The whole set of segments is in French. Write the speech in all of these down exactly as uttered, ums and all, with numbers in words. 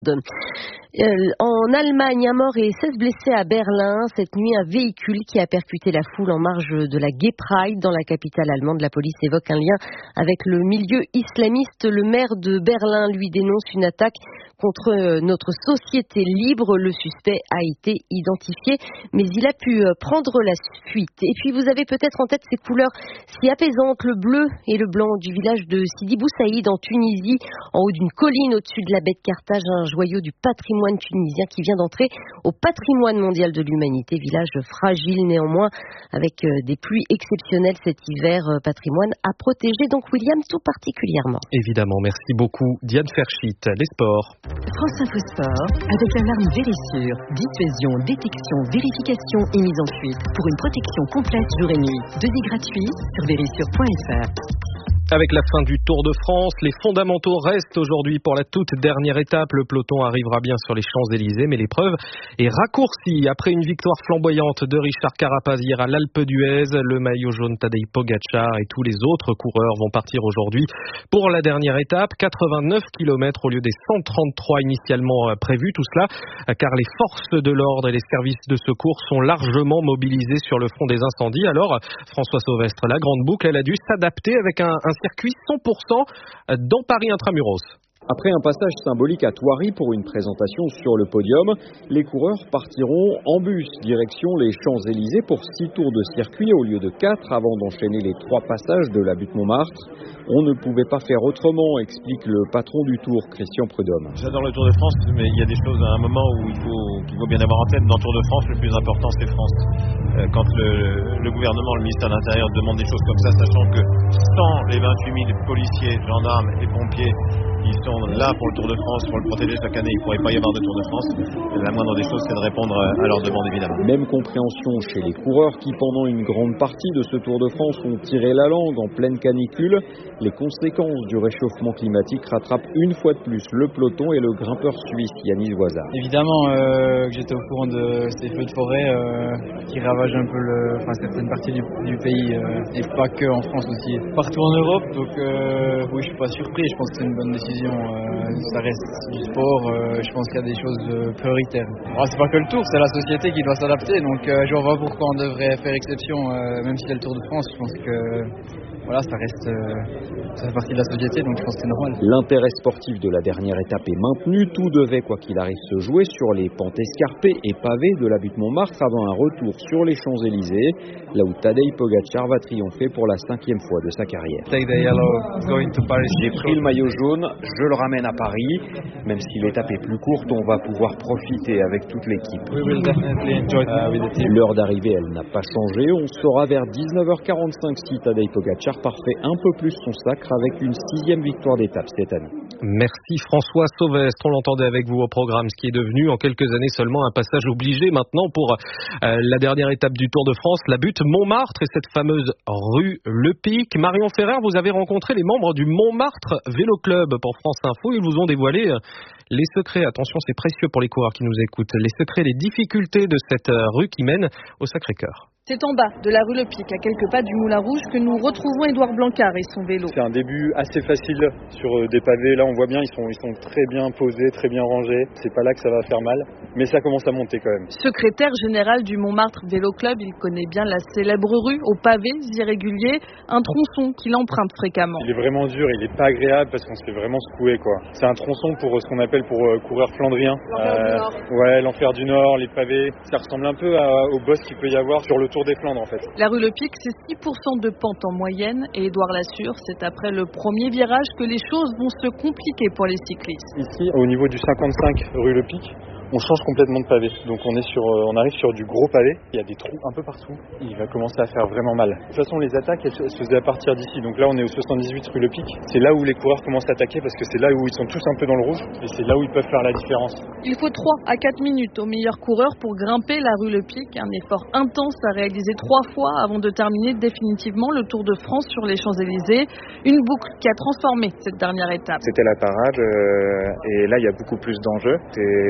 Euh, en Allemagne, un mort et seize blessés à Berlin. Cette nuit, un véhicule qui a percuté la foule en marge de la Gay Pride dans la capitale allemande. La police évoque un lien avec le milieu islamiste. Le maire de Berlin lui dénonce une attaque contre notre société libre. Le suspect a été identifié, mais il a pu prendre la fuite. Et puis, vous avez peut-être en tête ces couleurs si apaisantes, le bleu et le blanc du village de Sidi Bou Saïd en Tunisie, en haut d'une colline au-dessus de la baie de Carthage, un joyau du patrimoine tunisien qui vient d'entrer au patrimoine mondial de l'humanité. Village fragile néanmoins, avec des pluies exceptionnelles cet hiver, patrimoine à protéger. Donc William, tout particulièrement. Évidemment, merci beaucoup Diane Ferchit. Les sports. France Info Sport, avec l'alarme Vérissure. Dissuasion, détection, vérification et mise en fuite pour une protection complète jour et nuit. Devis gratuit sur vérissure point f r. Avec la fin du Tour de France, les fondamentaux restent aujourd'hui pour la toute dernière étape. Le peloton arrivera bien sur les Champs-Élysées, mais l'épreuve est raccourcie. Après une victoire flamboyante de Richard Carapaz hier à l'Alpe d'Huez, le maillot jaune Tadej Pogačar et tous les autres coureurs vont partir aujourd'hui pour la dernière étape. quatre-vingt-neuf kilomètres au lieu des cent trente-trois initialement prévus. Tout cela car les forces de l'ordre et les services de secours sont largement mobilisés sur le front des incendies. Alors, François Sauvestre, la grande boucle, elle a dû s'adapter avec un, un circuit cent pour cent dans Paris Intramuros. Après un passage symbolique à Thoiry pour une présentation sur le podium, les coureurs partiront en bus direction les Champs-Élysées pour six tours de circuit au lieu de quatre avant d'enchaîner les trois passages de la butte Montmartre. On ne pouvait pas faire autrement, explique le patron du Tour, Christian Prudhomme. J'adore le Tour de France, mais il y a des choses à un moment où il faut, qu'il faut bien avoir en tête. Dans le Tour de France, le plus important, c'est France. Euh, quand le, le gouvernement, le ministère de l'Intérieur demande des choses comme ça, sachant que sans les vingt-huit mille policiers, gendarmes et pompiers qui sont là pour le Tour de France, pour le protéger chaque année, il ne pourrait pas y avoir de Tour de France. La moindre des choses, c'est de répondre à leurs demandes, évidemment. Même compréhension chez les coureurs qui, pendant une grande partie de ce Tour de France, ont tiré la langue en pleine canicule. Les conséquences du réchauffement climatique rattrapent une fois de plus le peloton et le grimpeur suisse Yanis Voisard. Évidemment euh, que j'étais au courant de ces feux de forêt euh, qui ravagent un peu le, enfin, certaines parties du, du pays euh, et pas que en France aussi, partout en Europe. Donc euh, oui, je suis pas surpris. Je pense que c'est une bonne décision. Euh, ça reste du sport. Euh, je pense qu'il y a des choses euh, prioritaires. Alors, c'est pas que le Tour, c'est la société qui doit s'adapter. Donc euh, je vois pas pourquoi on devrait faire exception, euh, même si c'est le Tour de France. Je pense que voilà, ça reste, euh, ça fait partie de la société, donc je pense que c'est normal. L'intérêt sportif de la dernière étape est maintenu. Tout devait, quoi qu'il arrive, se jouer sur les pentes escarpées et pavées de la butte Montmartre avant un retour sur les Champs-Élysées, là où Tadej Pogačar va triompher pour la cinquième fois de sa carrière. Take the yellow, going to Paris. J'ai pris le maillot jaune, je le ramène à Paris. Même si l'étape est plus courte, on va pouvoir profiter avec toute l'équipe. We will definitely enjoy uh, with the team. L'heure d'arrivée, elle n'a pas changé. On saura vers dix-neuf heures quarante-cinq si Tadej Pogačar parfait un peu plus son sacre avec une sixième victoire d'étape cette année. Merci François Sauvestre. On l'entendait avec vous au programme, ce qui est devenu en quelques années seulement un passage obligé maintenant pour euh, la dernière étape du Tour de France, la butte Montmartre et cette fameuse rue Le Pic. Marion Ferrer, vous avez rencontré les membres du Montmartre Vélo Club pour France Info. Ils vous ont dévoilé euh, les secrets, attention c'est précieux pour les coureurs qui nous écoutent, les secrets, les difficultés de cette euh, rue qui mène au Sacré-Cœur. C'est en bas de la rue Le Pic, à quelques pas du Moulin Rouge, que nous retrouvons Édouard Blancard et son vélo. C'est un début assez facile sur des pavés. Là, on voit bien, ils sont, ils sont très bien posés, très bien rangés. C'est pas là que ça va faire mal, mais ça commence à monter quand même. Secrétaire général du Montmartre Vélo Club, il connaît bien la célèbre rue aux pavés irréguliers, un tronçon qu'il emprunte fréquemment. Il est vraiment dur, il est pas agréable parce qu'on se fait vraiment secouer, quoi. C'est un tronçon pour ce qu'on appelle pour euh, coureurs flandriens. L'enfer euh, du Nord. Ouais, l'enfer du Nord, les pavés. Ça ressemble un peu à, au boss qu'il peut y avoir sur le Tour des Flandres, en fait. La rue Le Pic, c'est six pour cent de pente en moyenne et Édouard l'assure, c'est après le premier virage que les choses vont se compliquer pour les cyclistes. Ici, au niveau du cinquante-cinq rue Le Pic, on change complètement de pavé. Donc on est sur, on arrive sur du gros pavé. Il y a des trous un peu partout. Il va commencer à faire vraiment mal. De toute façon, les attaques, elles se faisaient à partir d'ici. Donc là, on est au soixante-dix-huit rue Le Pic. C'est là où les coureurs commencent à attaquer parce que c'est là où ils sont tous un peu dans le rouge et c'est là où ils peuvent faire la différence. Il faut trois à quatre minutes aux meilleurs coureurs pour grimper la rue Le Pic. Un effort intense à réaliser trois fois avant de terminer définitivement le Tour de France sur les Champs-Élysées. Une boucle qui a transformé cette dernière étape. C'était la parade euh, et là, il y a beaucoup plus d'enjeux. C'est devenu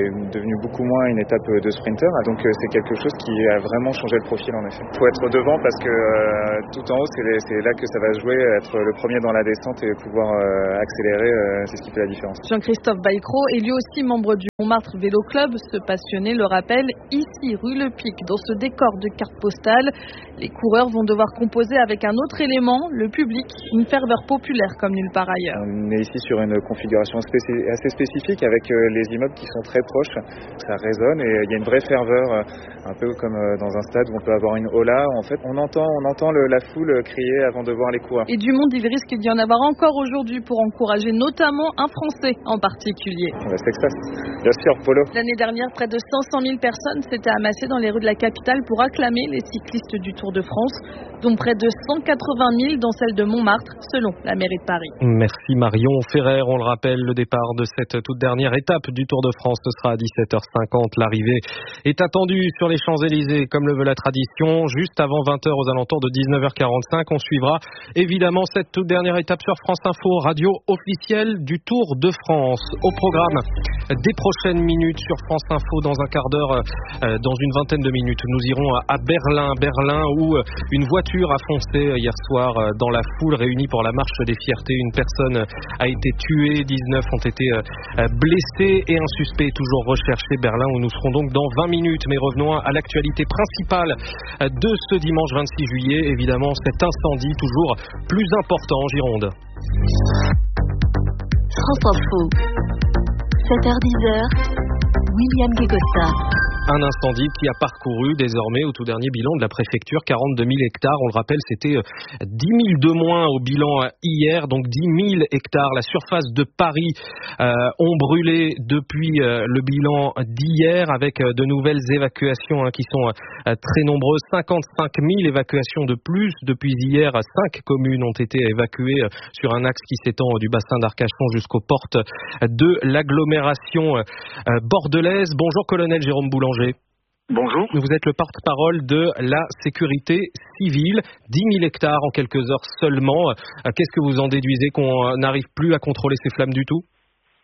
devenu beaucoup moins une étape de sprinter. Donc c'est quelque chose qui a vraiment changé le profil en effet. Il faut être devant parce que euh, tout en haut, c'est, les, c'est là que ça va jouer, être le premier dans la descente et pouvoir euh, accélérer, euh, c'est ce qui fait la différence. Jean-Christophe Baïcro est lui aussi membre du Montmartre Vélo Club. Ce passionné le rappelle, ici, rue Le Pic, dans ce décor de carte postale, les coureurs vont devoir composer avec un autre élément, le public, une ferveur populaire comme nulle part ailleurs. On est ici sur une configuration spécif- assez spécifique avec euh, les immeubles qui sont très proches. Ça résonne et il y a une vraie ferveur, euh, un peu comme euh, dans un stade où on peut avoir une hola. En fait, on entend, on entend le, la foule crier avant de voir les coureurs. Et du monde, il risque d'y en avoir encore aujourd'hui pour encourager notamment un Français en particulier. On va Texas. Bien sûr, Polo. L'année dernière, près de cinq cent mille personnes s'étaient amassées dans les rues de la capitale pour acclamer les cyclistes du Tour de France, dont près de cent quatre-vingt mille dans celle de Montmartre, selon la mairie de Paris. Merci Marion Ferrer. On le rappelle, le départ de cette toute dernière étape du Tour de France, ce sera à dix-sept heures cinquante. L'arrivée est attendue sur les Champs-Élysées, comme le veut la tradition, juste avant vingt heures, aux alentours de dix-neuf heures quarante-cinq. On suivra évidemment cette toute dernière étape sur France Info, radio officielle du Tour de France. Au programme des prochaines minutes sur France Info, dans un quart d'heure, euh, dans une vingtaine de minutes, nous irons à Berlin, Berlin où une voiture a foncé hier soir dans la foule réunie pour la marche des fiertés. Une personne a été tuée, dix-neuf ont été blessés et un suspect est toujours recherché. Berlin où nous serons donc dans vingt minutes. Mais revenons à l'actualité principale de ce dimanche vingt-six juillet. Évidemment, cet incendie toujours plus important en Gironde. France Info, sept heures dix, William Guégossa. Un incendie qui a parcouru désormais au tout dernier bilan de la préfecture quarante-deux mille hectares. On le rappelle, c'était dix mille de moins au bilan hier, donc dix mille hectares. La surface de Paris euh, ont brûlé depuis euh, le bilan d'hier avec euh, de nouvelles évacuations hein, qui sont euh, très nombreuses. cinquante-cinq mille évacuations de plus depuis hier. Cinq communes ont été évacuées euh, sur un axe qui s'étend euh, du bassin d'Arcachon jusqu'aux portes euh, de l'agglomération euh, bordelaise. Bonjour colonel Jérôme Boulanger. Bonjour. Vous êtes le porte-parole de la sécurité civile. dix mille hectares en quelques heures seulement. Qu'est-ce que vous en déduisez, qu'on n'arrive plus à contrôler ces flammes du tout ?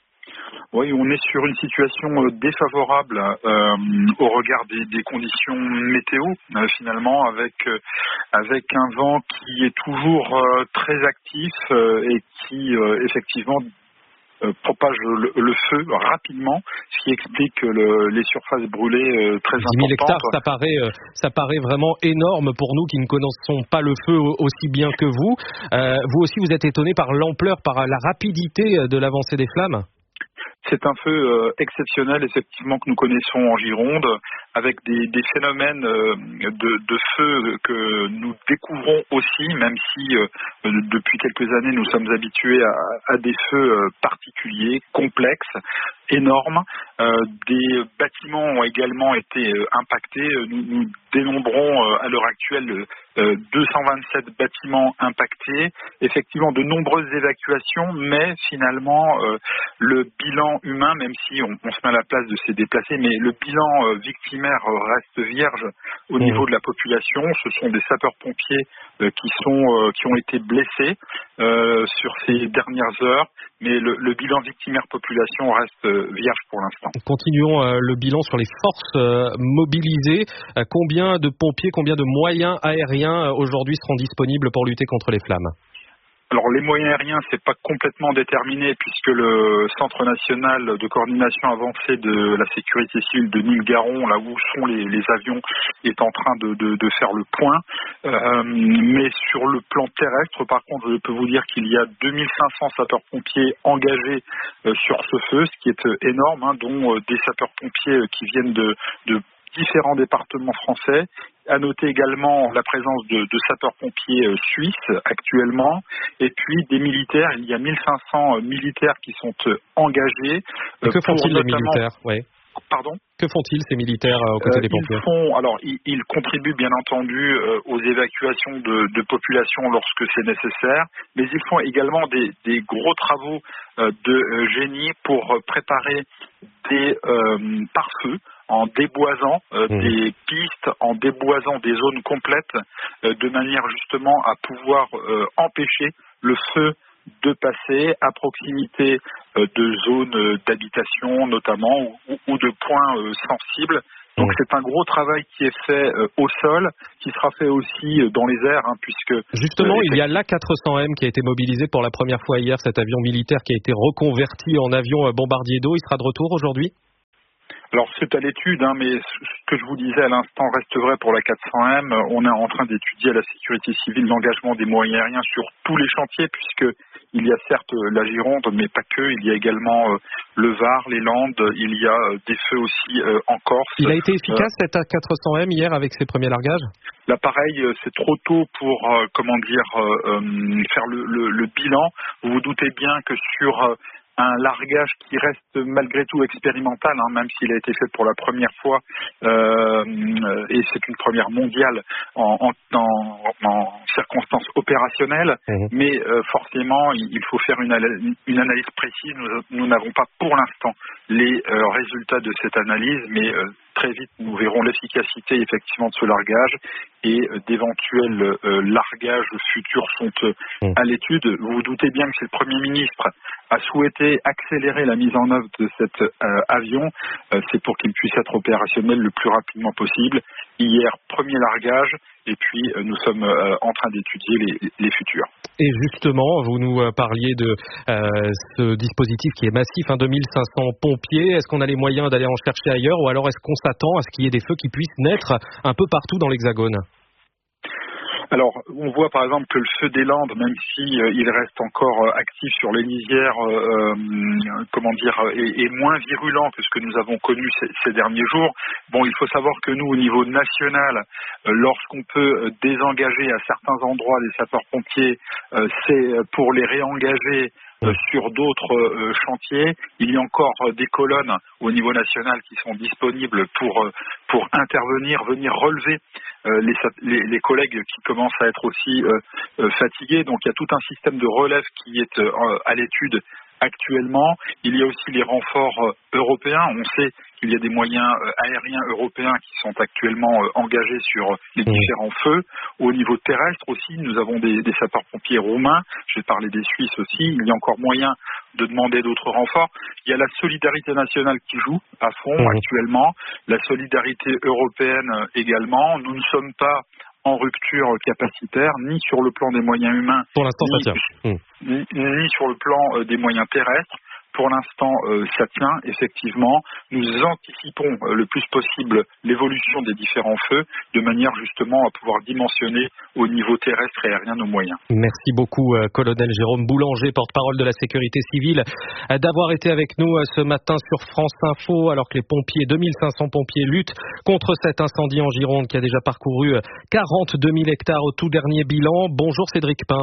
Oui, on est sur une situation défavorable euh, au regard des, des conditions météo, euh, finalement, avec euh, avec un vent qui est toujours euh, très actif euh, et qui, euh, effectivement, Euh, propage le, le feu rapidement, ce qui explique le, les surfaces brûlées euh, très importantes. dix mille hectares, ça paraît, euh, ça paraît vraiment énorme pour nous qui ne connaissons pas le feu aussi bien que vous. Euh, vous aussi, vous êtes étonné par l'ampleur, par la rapidité de l'avancée des flammes ? C'est un feu euh, exceptionnel, effectivement, que nous connaissons en Gironde, avec des, des phénomènes euh, de, de feu que nous découvrons aussi, même si euh, depuis quelques années nous sommes habitués à, à des feux euh, particuliers, complexes, énormes. Euh, des bâtiments ont également été euh, impactés. Nous, nous dénombrons euh, à l'heure actuelle euh, deux cent vingt-sept bâtiments impactés. Effectivement, de nombreuses évacuations, mais finalement, euh, le bilan humain, même si on, on se met à la place de ces déplacés, mais le bilan euh, victimaire reste vierge au niveau de la population. Ce sont des sapeurs-pompiers euh, qui sont euh, qui ont été blessés euh, sur ces dernières heures, mais le, le bilan victimaire population reste euh, vierge pour l'instant. Continuons euh, le bilan sur les forces euh, mobilisées. Euh, combien de pompiers, combien de moyens aériens euh, aujourd'hui seront disponibles pour lutter contre les flammes ? Alors les moyens aériens, c'est pas complètement déterminé puisque le Centre national de coordination avancée de la sécurité civile de Nîmes-Garon, là où sont les, les avions, est en train de, de, de faire le point. Euh, mais sur le plan terrestre, par contre, je peux vous dire qu'il y a deux mille cinq cents sapeurs-pompiers engagés euh, sur ce feu, ce qui est euh, énorme, hein, dont euh, des sapeurs-pompiers euh, qui viennent de, de différents départements français. À noter également la présence de, de sapeurs-pompiers suisses actuellement, et puis des militaires. Il y a mille cinq cents militaires qui sont engagés. Et que font-ils les militaires ? Oui. Pardon ? Que font-ils ces militaires aux côtés euh, des pompiers ? Ils font, alors, ils, ils contribuent bien entendu euh, aux évacuations de, de population lorsque c'est nécessaire, mais ils font également des, des gros travaux euh, de euh, génie pour préparer des euh, pare-feux en déboisant euh, mmh. des pistes, en déboisant des zones complètes, euh, de manière justement à pouvoir euh, empêcher le feu de passer à proximité de zones d'habitation notamment ou, ou de points sensibles. Donc c'est un gros travail qui est fait euh, au sol, qui sera fait aussi euh, dans les airs, hein, puisque... Justement, euh, il y a l'A quatre cents M qui a été mobilisé pour la première fois hier, cet avion militaire qui a été reconverti en avion bombardier d'eau. Il sera de retour aujourd'hui ? Alors c'est à l'étude, hein, mais ce que je vous disais à l'instant reste vrai pour la quatre cents M. On est en train d'étudier à la sécurité civile l'engagement des moyens aériens sur tous les chantiers, puisque il y a certes la Gironde, mais pas que. Il y a également euh, le Var, les Landes. Il y a euh, des feux aussi euh, en Corse. Il a été efficace euh, cet A quatre cents M hier avec ses premiers largages ? L'appareil, c'est trop tôt pour, euh, comment dire, euh, euh, faire le, le, le bilan. Vous vous doutez bien que sur euh, un largage qui reste malgré tout expérimental, hein, même s'il a été fait pour la première fois, euh, et c'est une première mondiale en, en, en, en circonstances opérationnelles, mmh. mais euh, forcément il, il faut faire une, une analyse précise. Nous n'avons pas pour l'instant les euh, résultats de cette analyse, mais euh, très vite nous verrons l'efficacité effectivement de ce largage et euh, d'éventuels euh, largages futurs sont euh, mmh. à l'étude. Vous vous doutez bien que c'est le Premier ministre a souhaité accélérer la mise en œuvre de cet euh, avion, euh, c'est pour qu'il puisse être opérationnel le plus rapidement possible. Hier, premier largage, et puis euh, nous sommes euh, en train d'étudier les, les futurs. Et justement, vous nous parliez de euh, ce dispositif qui est massif, hein, deux mille cinq cents pompiers. Est-ce qu'on a les moyens d'aller en chercher ailleurs, ou alors est-ce qu'on s'attend à ce qu'il y ait des feux qui puissent naître un peu partout dans l'Hexagone ? Alors, on voit par exemple que le feu des Landes, même si euh, il reste encore euh, actif sur les lisières, euh, euh, comment dire, est, est moins virulent que ce que nous avons connu ces, ces derniers jours. Bon, il faut savoir que nous, au niveau national, euh, lorsqu'on peut euh, désengager à certains endroits les sapeurs-pompiers, euh, c'est pour les réengager Euh, sur d'autres euh, chantiers. Il y a encore euh, des colonnes au niveau national qui sont disponibles pour euh, pour intervenir, venir relever euh, les, les, les collègues qui commencent à être aussi euh, euh, fatigués. Donc il y a tout un système de relève qui est euh, à l'étude actuellement. Il y a aussi les renforts euh, européens. On sait qu'il y a des moyens euh, aériens européens qui sont actuellement euh, engagés sur les différents mmh. feux. Au niveau terrestre aussi, nous avons des, des sapeurs-pompiers roumains. J'ai parlé des Suisses aussi. Il y a encore moyen de demander d'autres renforts. Il y a la solidarité nationale qui joue à fond mmh. actuellement. La solidarité européenne également. Nous ne sommes pas en rupture capacitaire, ni sur le plan des moyens humains, pour l'instant, ni, ça tient. Ni, ni sur le plan euh, des moyens terrestres. Pour l'instant, euh, ça tient, effectivement. Nous anticipons euh, le plus possible l'évolution des différents feux, de manière justement à pouvoir dimensionner au niveau terrestre et aérien nos moyens. Merci beaucoup, euh, colonel Jérôme Boulanger, porte-parole de la sécurité civile, euh, d'avoir été avec nous euh, ce matin sur France Info, alors que les pompiers, deux mille cinq cents pompiers luttent contre cet incendie en Gironde qui a déjà parcouru euh, quarante-deux mille hectares au tout dernier bilan. Bonjour Cédric Pin.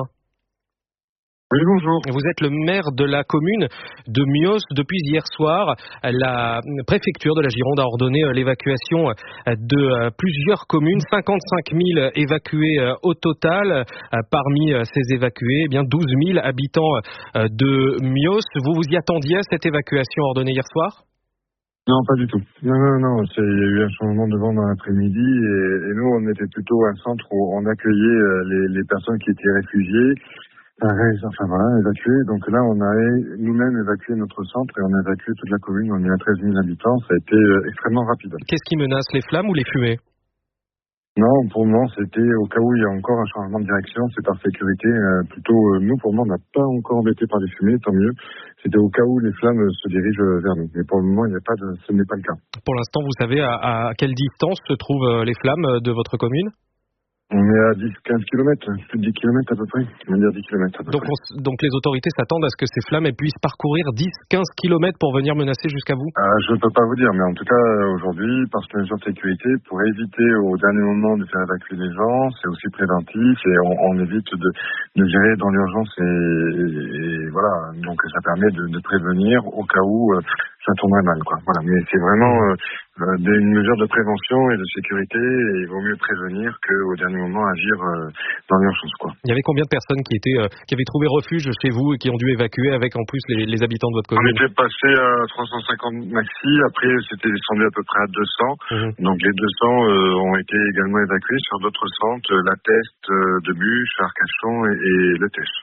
Oui, bonjour. Vous êtes le maire de la commune de Mios. Depuis hier soir, la préfecture de la Gironde a ordonné l'évacuation de plusieurs communes, cinquante-cinq mille évacués au total. Parmi ces évacués, eh bien douze mille habitants de Mios. Vous vous y attendiez à cette évacuation ordonnée hier soir ? Non, pas du tout. Non, non, non. C'est, il y a eu un changement de vent dans l'après-midi et, et nous, on était plutôt un centre où on accueillait les, les personnes qui étaient réfugiées. Enfin voilà, évacué. Donc là, on a nous-mêmes évacué notre centre et on a évacué toute la commune. On est à treize mille habitants. Ça a été extrêmement rapide. Qu'est-ce qui menace, les flammes ou les fumées ? Non, pour le moment, c'était au cas où il y a encore un changement de direction. C'est par sécurité. Euh, plutôt, euh, nous, pour le moment, on n'a pas encore embêté par les fumées, tant mieux. C'était au cas où les flammes se dirigent vers nous. Mais pour le moment, il n'y a pas de, ce n'est pas le cas. Pour l'instant, vous savez à, à quelle distance se trouvent les flammes de votre commune ? On est à dix à quinze kilomètres, plus de dix kilomètres à peu près. On va dire dix kilomètres à peu donc, près. On, donc les autorités s'attendent à ce que ces flammes puissent parcourir dix à quinze kilomètres pour venir menacer jusqu'à vous ? euh, Je ne peux pas vous dire, mais en tout cas, aujourd'hui, parce que les mesures de sécurité, pour éviter au dernier moment de faire évacuer les gens, c'est aussi préventif et on, on évite de, de gérer dans l'urgence et, et, et voilà. Donc ça permet de, de prévenir au cas où euh, ça tournerait mal, quoi. Voilà. Mais c'est vraiment euh, une mesure de prévention et de sécurité et il vaut mieux prévenir qu'au dernier moment agir euh, dans l'urgence, quoi. Il y avait combien de personnes qui étaient euh, qui avaient trouvé refuge chez vous et qui ont dû évacuer avec en plus les, les habitants de votre commune ? On était passé à trois cent cinquante maxi, après c'était descendu à peu près à deux cents. Mmh. Donc les deux cents euh, ont été également évacués sur d'autres centres, la Teste, euh, de Bûche, Arcachon et, et le Tèche.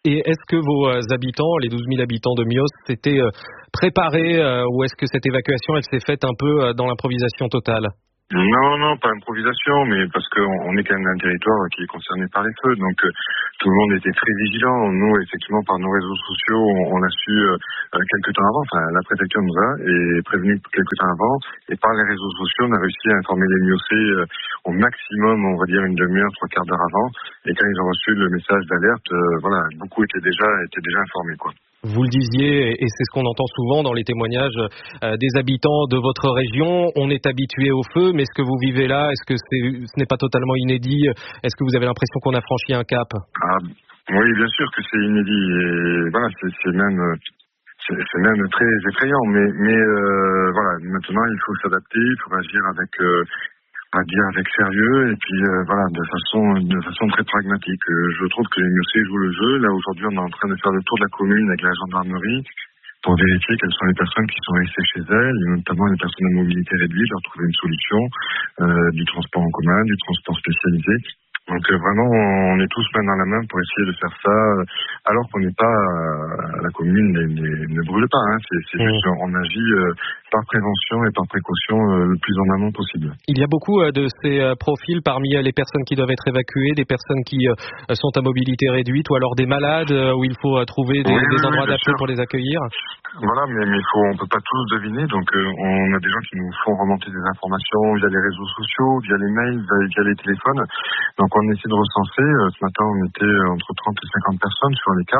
Et est-ce que vos habitants, les douze mille habitants de Mios, s'étaient préparés ou est-ce que cette évacuation, elle s'est faite un peu dans l'improvisation totale ? Non, non, pas improvisation, mais parce qu'on on est quand même un territoire qui est concerné par les feux, donc euh, tout le monde était très vigilant. Nous, effectivement, par nos réseaux sociaux, on, on a su euh, quelques temps avant, enfin la préfecture nous a et prévenu quelques temps avant, et par les réseaux sociaux, on a réussi à informer les Miocés euh, au maximum, on va dire une demi-heure, trois quarts d'heure avant, et quand ils ont reçu le message d'alerte, euh, voilà, beaucoup étaient déjà étaient déjà informés, quoi. Vous le disiez, et c'est ce qu'on entend souvent dans les témoignages euh, des habitants de votre région, on est habitué au feu, mais ce que vous vivez là, est-ce que c'est, ce n'est pas totalement inédit ? Est-ce que vous avez l'impression qu'on a franchi un cap ? Ah, oui, bien sûr que c'est inédit, et voilà, c'est, c'est même... C'est, c'est même très effrayant, mais, mais euh, voilà, maintenant il faut s'adapter, il faut agir avec... Euh, à dire avec sérieux et puis euh, voilà de façon de façon très pragmatique. Euh, je trouve que les Miocés jouent le jeu. Là aujourd'hui on est en train de faire le tour de la commune avec la gendarmerie pour vérifier quelles sont les personnes qui sont restées chez elles, et notamment les personnes à mobilité réduite, leur trouver une solution, euh, du transport en commun, du transport spécialisé. Donc euh, vraiment on est tous main dans la main pour essayer de faire ça euh, alors qu'on n'est pas euh, la commune ne, ne, ne brûle pas, hein. c'est, c'est mmh. juste on agit euh, par prévention et par précaution euh, le plus en amont possible. Il y a beaucoup euh, de ces euh, profils parmi euh, les personnes qui doivent être évacuées, des personnes qui euh, sont à mobilité réduite ou alors des malades euh, où il faut euh, trouver des, oui, des oui, endroits oui, adaptés sûr. pour les accueillir. Voilà, mais mais faut on peut pas tous deviner, donc euh, on a des gens qui nous font remonter des informations via les réseaux sociaux, via les mails, via, via les téléphones. Donc on essaie de recenser. Euh, ce matin on était entre trente et cinquante personnes sur les cas.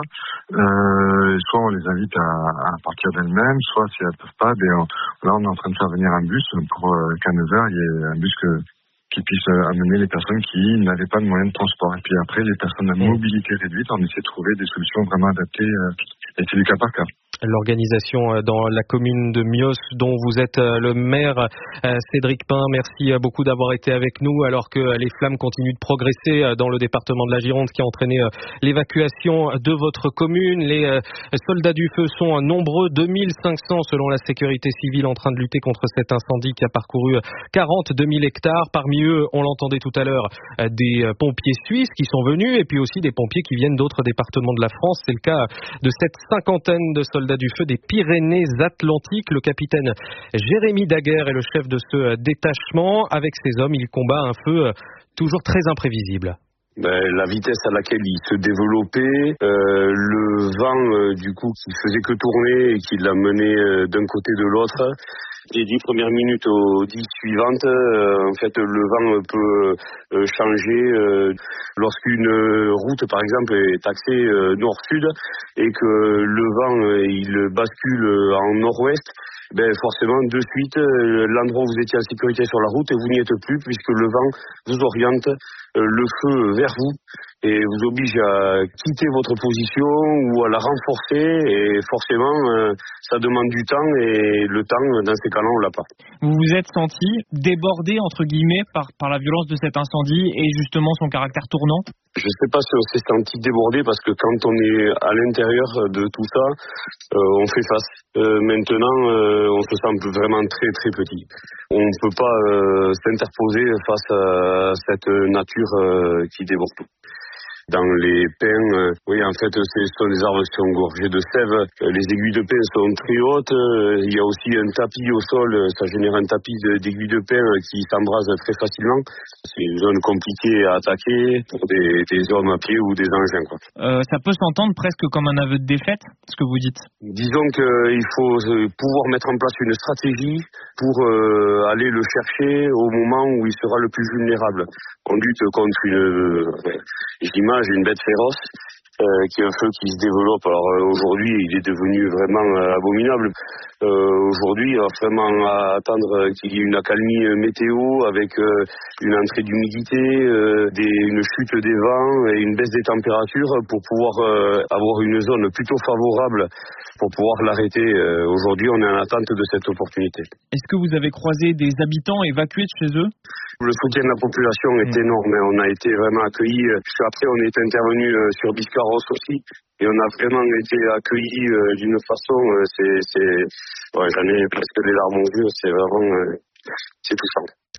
Euh, soit on les invite à, à partir d'elles-mêmes, soit si elles peuvent pas, ben on, là on est en train de faire venir un bus pour euh, qu'à neuf heures il y ait un bus que qui puisse euh, amener les personnes qui n'avaient pas de moyens de transport. Et puis après les personnes à mobilité réduite, on essaie de trouver des solutions vraiment adaptées euh, et c'est du cas par cas. L'organisation dans la commune de Mios dont vous êtes le maire, Cédric Pin, merci beaucoup d'avoir été avec nous alors que les flammes continuent de progresser dans le département de la Gironde, qui a entraîné l'évacuation de votre commune. Les soldats du feu sont nombreux, deux mille cinq cents selon la sécurité civile, en train de lutter contre cet incendie qui a parcouru quarante-deux mille hectares. Parmi eux, on l'entendait tout à l'heure, des pompiers suisses qui sont venus et puis aussi des pompiers qui viennent d'autres départements de la France. C'est le cas de cette cinquantaine de soldats du feu des Pyrénées-Atlantiques. Le capitaine Jérémy Daguerre est le chef de ce détachement. Avec ses hommes, il combat un feu toujours très imprévisible. Ben, la vitesse à laquelle il se développait, euh, le vent euh, du coup qui faisait que tourner et qui l'a mené euh, d'un côté de l'autre. Les dix premières minutes aux dix suivantes, euh, en fait, le vent peut euh, changer. Euh, lorsqu'une route, par exemple, est axée euh, nord-sud et que le vent euh, il bascule en nord-ouest, ben forcément, de suite, euh, l'endroit où vous étiez en sécurité sur la route, vous n'y êtes plus puisque le vent vous oriente euh, le feu vers vous et vous oblige à quitter votre position ou à la renforcer, et forcément euh, ça demande du temps, et le temps dans ces cas-là on l'a pas. Vous vous êtes senti débordé entre guillemets par, par la violence de cet incendie et justement son caractère tournant? Je sais pas si on s'est senti débordé parce que quand on est à l'intérieur de tout ça, euh, on fait face. Euh, maintenant euh, on se sent vraiment très très petit. On ne peut pas euh, s'interposer face à cette nature euh, qui déborde tout. Dans les pins, euh, oui, en fait, ce sont des arbres qui sont gorgés de sève. Les aiguilles de pin sont très hautes. Il y a aussi un tapis au sol. Ça génère un tapis d'aiguilles de pin qui s'embrase très facilement. C'est une zone compliquée à attaquer pour des, des hommes à pied ou des engins, quoi. Euh, ça peut s'entendre presque comme un aveu de défaite, ce que vous dites. Disons qu'il faut pouvoir mettre en place une stratégie pour euh, aller le chercher au moment où il sera le plus vulnérable. On lutte contre une... Euh, j'imagine une bête féroce euh, qui est un feu qui se développe. Alors euh, aujourd'hui il est devenu vraiment euh, abominable. Euh, aujourd'hui il va vraiment attendre qu'il y ait une accalmie météo avec euh, une entrée d'humidité, euh, des, une chute des vents et une baisse des températures pour pouvoir euh, avoir une zone plutôt favorable pour pouvoir l'arrêter. Euh, aujourd'hui on est en attente de cette opportunité. Est-ce que vous avez croisé des habitants évacués de chez eux? Le soutien de la population est mmh. énorme. On a été vraiment accueillis. Après, on est intervenu sur Biscarrosse aussi. Et on a vraiment été accueillis d'une façon, c'est, c'est, ouais, j'en ai presque les larmes aux yeux. C'est vraiment, c'est touchant.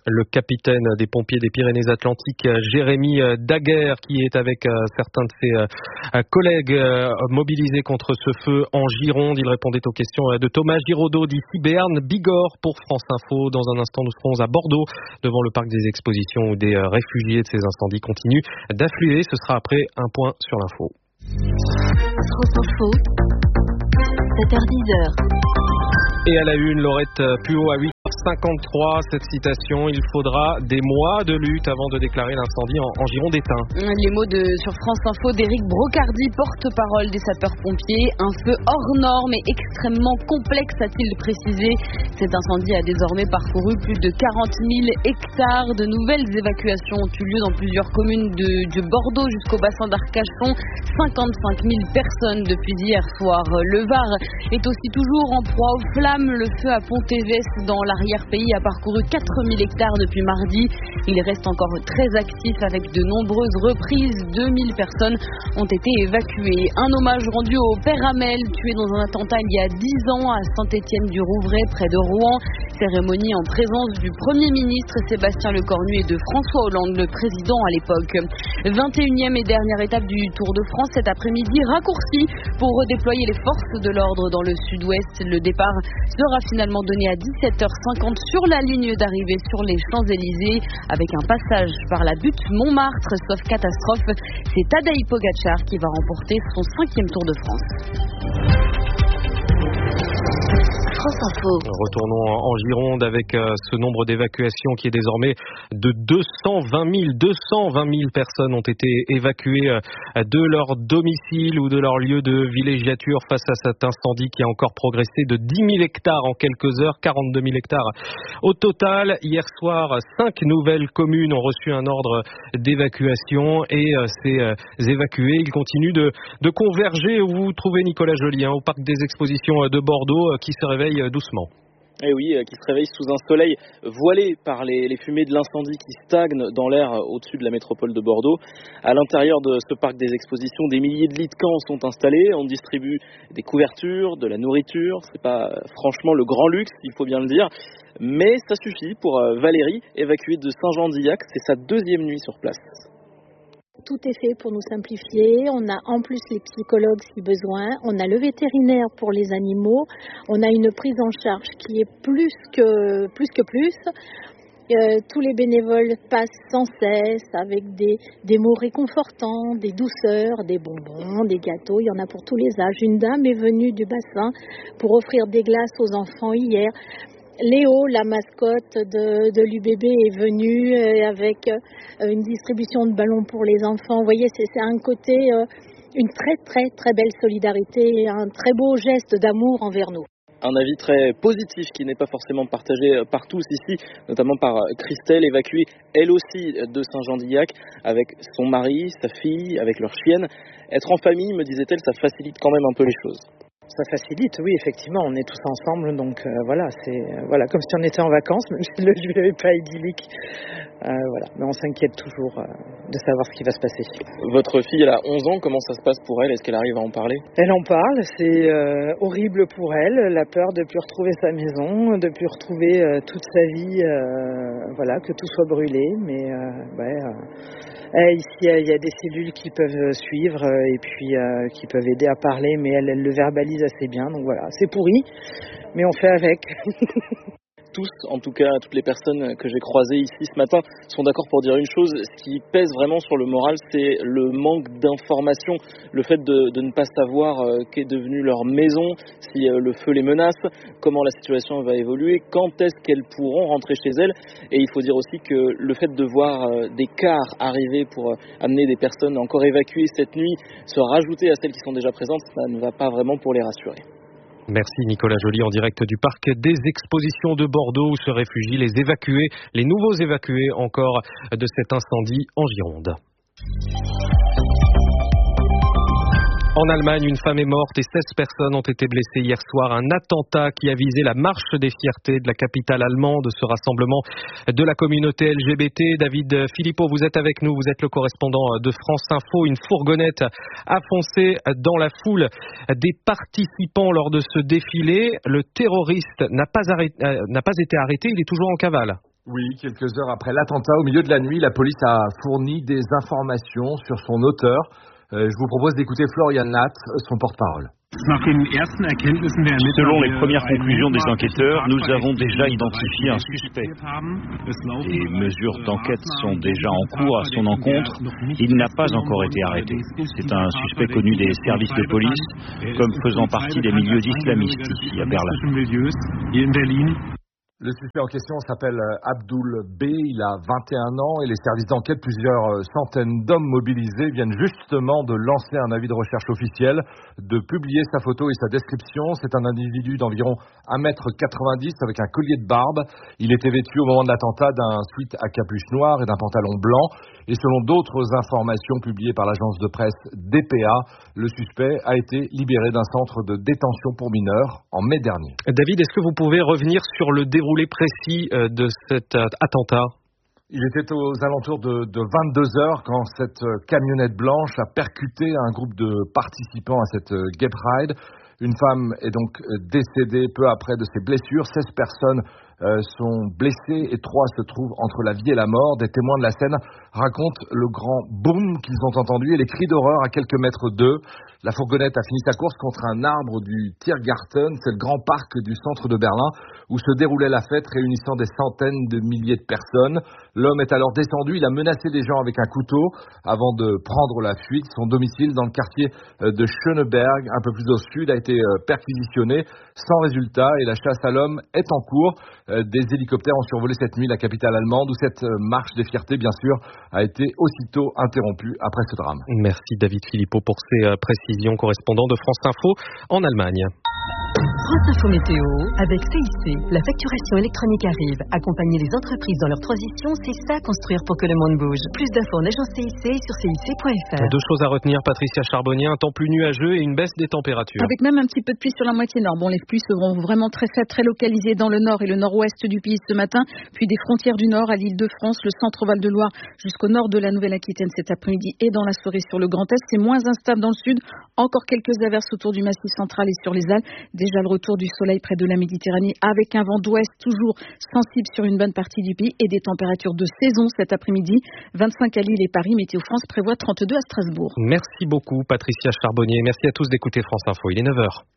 Le capitaine des pompiers des Pyrénées-Atlantiques, Jérémy Daguerre, qui est avec certains de ses collègues mobilisés contre ce feu en Gironde. Il répondait aux questions de Thomas Giraudot d'ici Béarn Bigorre pour France Info. Dans un instant, nous serons à Bordeaux devant le parc des expositions où des réfugiés de ces incendies continuent d'affluer. Ce sera après un point sur l'info. France Info, sept heures dix. Et à la une, Laurette Puot à huit heures cinquante-trois, cette citation: il faudra des mois de lutte avant de déclarer l'incendie en, en Gironde éteint. Les mots de, sur France Info d'Éric Brocardi, porte-parole des sapeurs-pompiers. Un feu hors norme et extrêmement complexe, a-t-il précisé. Cet incendie a désormais parcouru plus de quarante mille hectares. De nouvelles évacuations ont eu lieu dans plusieurs communes de, de Bordeaux jusqu'au bassin d'Arcachon. cinquante-cinq mille personnes depuis hier soir. Le Var est aussi toujours en proie aux flammes. Le feu à Pont-Évès dans l'arrière-pays a parcouru quatre mille hectares depuis mardi. Il reste encore très actif avec de nombreuses reprises. deux mille personnes ont été évacuées. Un hommage rendu au père Hamel, tué dans un attentat il y a dix ans à Saint-Étienne-du-Rouvray, près de Rouen. Cérémonie en présence du Premier ministre Sébastien Lecornu et de François Hollande, le président à l'époque. vingt et unième et dernière étape du Tour de France cet après-midi, raccourci pour redéployer les forces de l'ordre dans le sud-ouest. Le départ sera finalement donné à dix-sept heures cinquante sur la ligne d'arrivée sur les Champs-Élysées avec un passage par la butte Montmartre. Sauf catastrophe, c'est Tadej Pogačar qui va remporter son cinquième Tour de France. France Info. Retournons en Gironde avec ce nombre d'évacuations qui est désormais de deux cent vingt mille. deux cent vingt mille personnes ont été évacuées de leur domicile ou de leur lieu de villégiature face à cet incendie qui a encore progressé de dix mille hectares en quelques heures, quarante-deux mille hectares au total. Hier soir, cinq nouvelles communes ont reçu un ordre d'évacuation et ces évacués, ils continuent de, de converger. Où vous trouvez Nicolas Joly, hein, au parc des expositions de Bordeaux, qui se réveille doucement. Eh oui, qui se réveille sous un soleil voilé par les, les fumées de l'incendie qui stagnent dans l'air au-dessus de la métropole de Bordeaux. À l'intérieur de ce parc des expositions, des milliers de lits de camp sont installés. On distribue des couvertures, de la nourriture. C'est pas franchement le grand luxe, il faut bien le dire. Mais ça suffit pour Valérie, évacuée de Saint-Jean-d'Illac. C'est sa deuxième nuit sur place. Tout est fait pour nous simplifier. On a en plus les psychologues si besoin. On a le vétérinaire pour les animaux. On a une prise en charge qui est plus que plus. Que plus. Euh, tous les bénévoles passent sans cesse avec des, des mots réconfortants, des douceurs, des bonbons, des gâteaux. Il y en a pour tous les âges. Une dame est venue du bassin pour offrir des glaces aux enfants hier. Léo, la mascotte de, de l'U B B, est venue euh, avec euh, une distribution de ballons pour les enfants. Vous voyez, c'est, c'est un côté, euh, une très très très belle solidarité, un très beau geste d'amour envers nous. Un avis très positif qui n'est pas forcément partagé par tous ici, notamment par Christelle, évacuée elle aussi de Saint-Jean-d'Illac avec son mari, sa fille, avec leur chienne. Être en famille, me disait-elle, ça facilite quand même un peu les choses. Ça facilite, oui, effectivement, on est tous ensemble, donc euh, voilà, c'est euh, voilà, comme si on était en vacances, même si le lieu n'est pas idyllique. Euh, voilà, mais on s'inquiète toujours euh, de savoir ce qui va se passer. Votre fille, elle a onze ans, comment ça se passe pour elle? Est-ce qu'elle arrive à en parler? Elle en parle, c'est euh, horrible pour elle, la peur de ne plus retrouver sa maison, de ne plus retrouver euh, toute sa vie, euh, voilà, que tout soit brûlé, mais euh, ouais... Euh, Euh, ici, il y a des cellules qui peuvent suivre euh, et puis euh, qui peuvent aider à parler, mais elle, elle le verbalise assez bien. Donc voilà, c'est pourri, mais on fait avec. Tous, en tout cas, toutes les personnes que j'ai croisées ici ce matin sont d'accord pour dire une chose. Ce qui pèse vraiment sur le moral, c'est le manque d'informations, le fait de, de ne pas savoir euh, qu'est devenue leur maison, si euh, le feu les menace, comment la situation va évoluer, quand est-ce qu'elles pourront rentrer chez elles. Et il faut dire aussi que le fait de voir euh, des cars arriver pour euh, amener des personnes encore évacuées cette nuit, se rajouter à celles qui sont déjà présentes, ça ne va pas vraiment pour les rassurer. Merci Nicolas Joly en direct du parc des expositions de Bordeaux où se réfugient les évacués, les nouveaux évacués encore de cet incendie en Gironde. En Allemagne, une femme est morte et seize personnes ont été blessées hier soir. Un attentat qui a visé la marche des fiertés de la capitale allemande, ce rassemblement de la communauté L G B T. David Philippot, vous êtes avec nous, vous êtes le correspondant de France Info. Une fourgonnette a foncé dans la foule des participants lors de ce défilé. Le terroriste n'a pas, arrêté, euh, n'a pas été arrêté, il est toujours en cavale. Oui, quelques heures après l'attentat, au milieu de la nuit, la police a fourni des informations sur son auteur. Euh, je vous propose d'écouter Florian Nath, son porte-parole. Selon les premières conclusions des enquêteurs, nous avons déjà identifié un suspect. Les mesures d'enquête sont déjà en cours à son encontre. Il n'a pas encore été arrêté. C'est un suspect connu des services de police comme faisant partie des milieux islamistes ici à Berlin. Le suspect en question s'appelle Abdul B, il a vingt et un ans et les services d'enquête, plusieurs centaines d'hommes mobilisés, viennent justement de lancer un avis de recherche officiel, de publier sa photo et sa description. C'est un individu d'environ un mètre quatre-vingt-dix avec un collier de barbe. Il était vêtu au moment de l'attentat d'un sweat à capuche noire et d'un pantalon blanc. Et selon d'autres informations publiées par l'agence de presse D P A, le suspect a été libéré d'un centre de détention pour mineurs en mai dernier. David, est-ce que vous pouvez revenir sur le déroulé précis de cet attentat ? Il était aux alentours de, de vingt-deux heures quand cette camionnette blanche a percuté un groupe de participants à cette Gay Pride. Une femme est donc décédée peu après de ses blessures. seize personnes euh, sont blessées et trois se trouvent entre la vie et la mort. Des témoins de la scène racontent le grand boom qu'ils ont entendu et les cris d'horreur à quelques mètres d'eux. La fourgonnette a fini sa course contre un arbre du Tiergarten, c'est le grand parc du centre de Berlin où se déroulait la fête réunissant des centaines de milliers de personnes. L'homme est alors descendu, il a menacé des gens avec un couteau avant de prendre la fuite. Son domicile dans le quartier de Schöneberg, un peu plus au sud, a été perquisitionné sans résultat et la chasse à l'homme est en cours. Des hélicoptères ont survolé cette nuit la capitale allemande où cette marche des fiertés, bien sûr, a été aussitôt interrompue après ce drame. Merci David Philippot pour ces précisions, correspondant de France Info en Allemagne. France Info Météo avec C I C. La facturation électronique arrive. Accompagner les entreprises dans leur transition, c'est ça construire pour que le monde bouge. Plus d'infos en agence C I C sur C I C point F R. Deux choses à retenir, Patricia Charbonnier, un temps plus nuageux et une baisse des températures. Avec même un petit peu de pluie sur la moitié nord. Bon, les pluies seront vraiment très faibles, très localisées dans le nord et le nord-ouest du pays ce matin, puis des frontières du nord à l'Île-de-France, le centre-Val de Loire jusqu'au nord de la Nouvelle-Aquitaine cet après-midi et dans la soirée sur le Grand Est. C'est moins instable dans le sud. Encore quelques averses autour du Massif central et sur les Alpes. Déjà le retour du soleil près de la Méditerranée avec un vent d'ouest toujours sensible sur une bonne partie du pays et des températures de saison cet après-midi. vingt-cinq à Lille et Paris. Météo France prévoit trente-deux à Strasbourg. Merci beaucoup Patricia Charbonnier. Merci à tous d'écouter France Info. Il est neuf heures.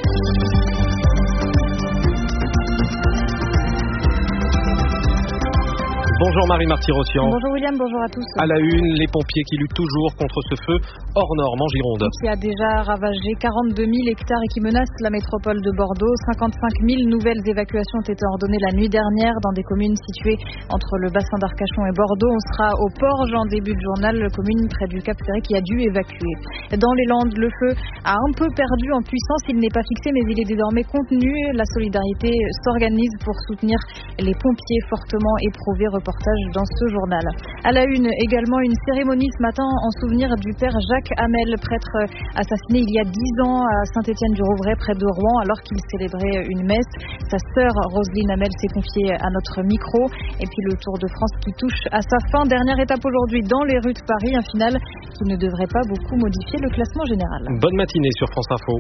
Bonjour Marie-Marty-Rossian. Bonjour William, bonjour à tous. À la une, les pompiers qui luttent toujours contre ce feu hors norme en Gironde. Qui a déjà ravagé quarante-deux mille hectares et qui menace la métropole de Bordeaux. cinquante-cinq mille nouvelles évacuations ont été ordonnées la nuit dernière dans des communes situées entre le bassin d'Arcachon et Bordeaux. On sera au Porge en début de journal, commune près du Cap Ferré qui a dû évacuer. Dans les Landes, le feu a un peu perdu en puissance. Il n'est pas fixé mais il est désormais contenu. La solidarité s'organise pour soutenir les pompiers fortement éprouvés. Reportage dans ce journal. À la une, également une cérémonie ce matin en souvenir du père Jacques Hamel, prêtre assassiné il y a dix ans à Saint-Étienne-du-Rouvray près de Rouen alors qu'il célébrait une messe. Sa sœur Roselyne Hamel s'est confiée à notre micro. Et puis le Tour de France qui touche à sa fin. Dernière étape aujourd'hui dans les rues de Paris, un final qui ne devrait pas beaucoup modifier le classement général. Bonne matinée sur France Info.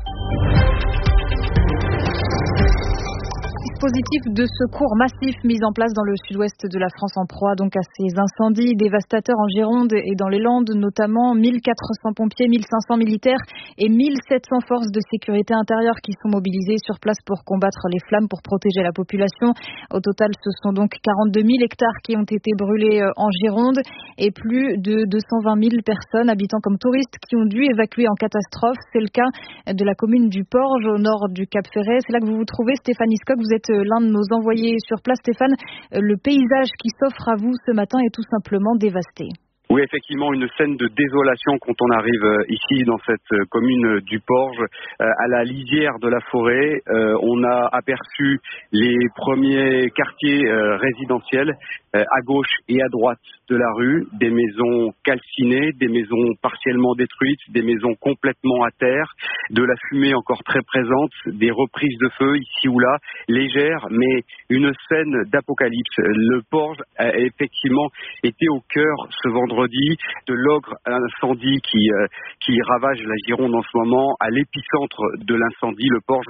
Dispositif de secours massif mis en place dans le sud-ouest de la France en proie donc à ces incendies dévastateurs en Gironde et dans les Landes notamment. Mille quatre cents pompiers, mille cinq cents militaires et mille sept cents forces de sécurité intérieure qui sont mobilisées sur place pour combattre les flammes, pour protéger la population. Au total, ce sont donc quarante-deux mille hectares qui ont été brûlés en Gironde et plus de deux cent vingt mille personnes, habitants comme touristes, qui ont dû évacuer en catastrophe. C'est le cas de la commune du Porge au nord du Cap Ferré. C'est là que vous vous trouvez, Stéphanie Scott. Vous êtes l'un de nos envoyés sur place. Stéphane, le paysage qui s'offre à vous ce matin est tout simplement dévasté. Oui, effectivement, une scène de désolation quand on arrive ici dans cette commune du Porge, à la lisière de la forêt. On a aperçu les premiers quartiers résidentiels à gauche et à droite de la rue, des maisons calcinées, des maisons partiellement détruites, des maisons complètement à terre, de la fumée encore très présente, des reprises de feu ici ou là, légères, mais une scène d'apocalypse. Le Porge a effectivement été au cœur ce vendredi de l'ogre incendie qui, euh, qui ravage la Gironde en ce moment, à l'épicentre de l'incendie. Le Porge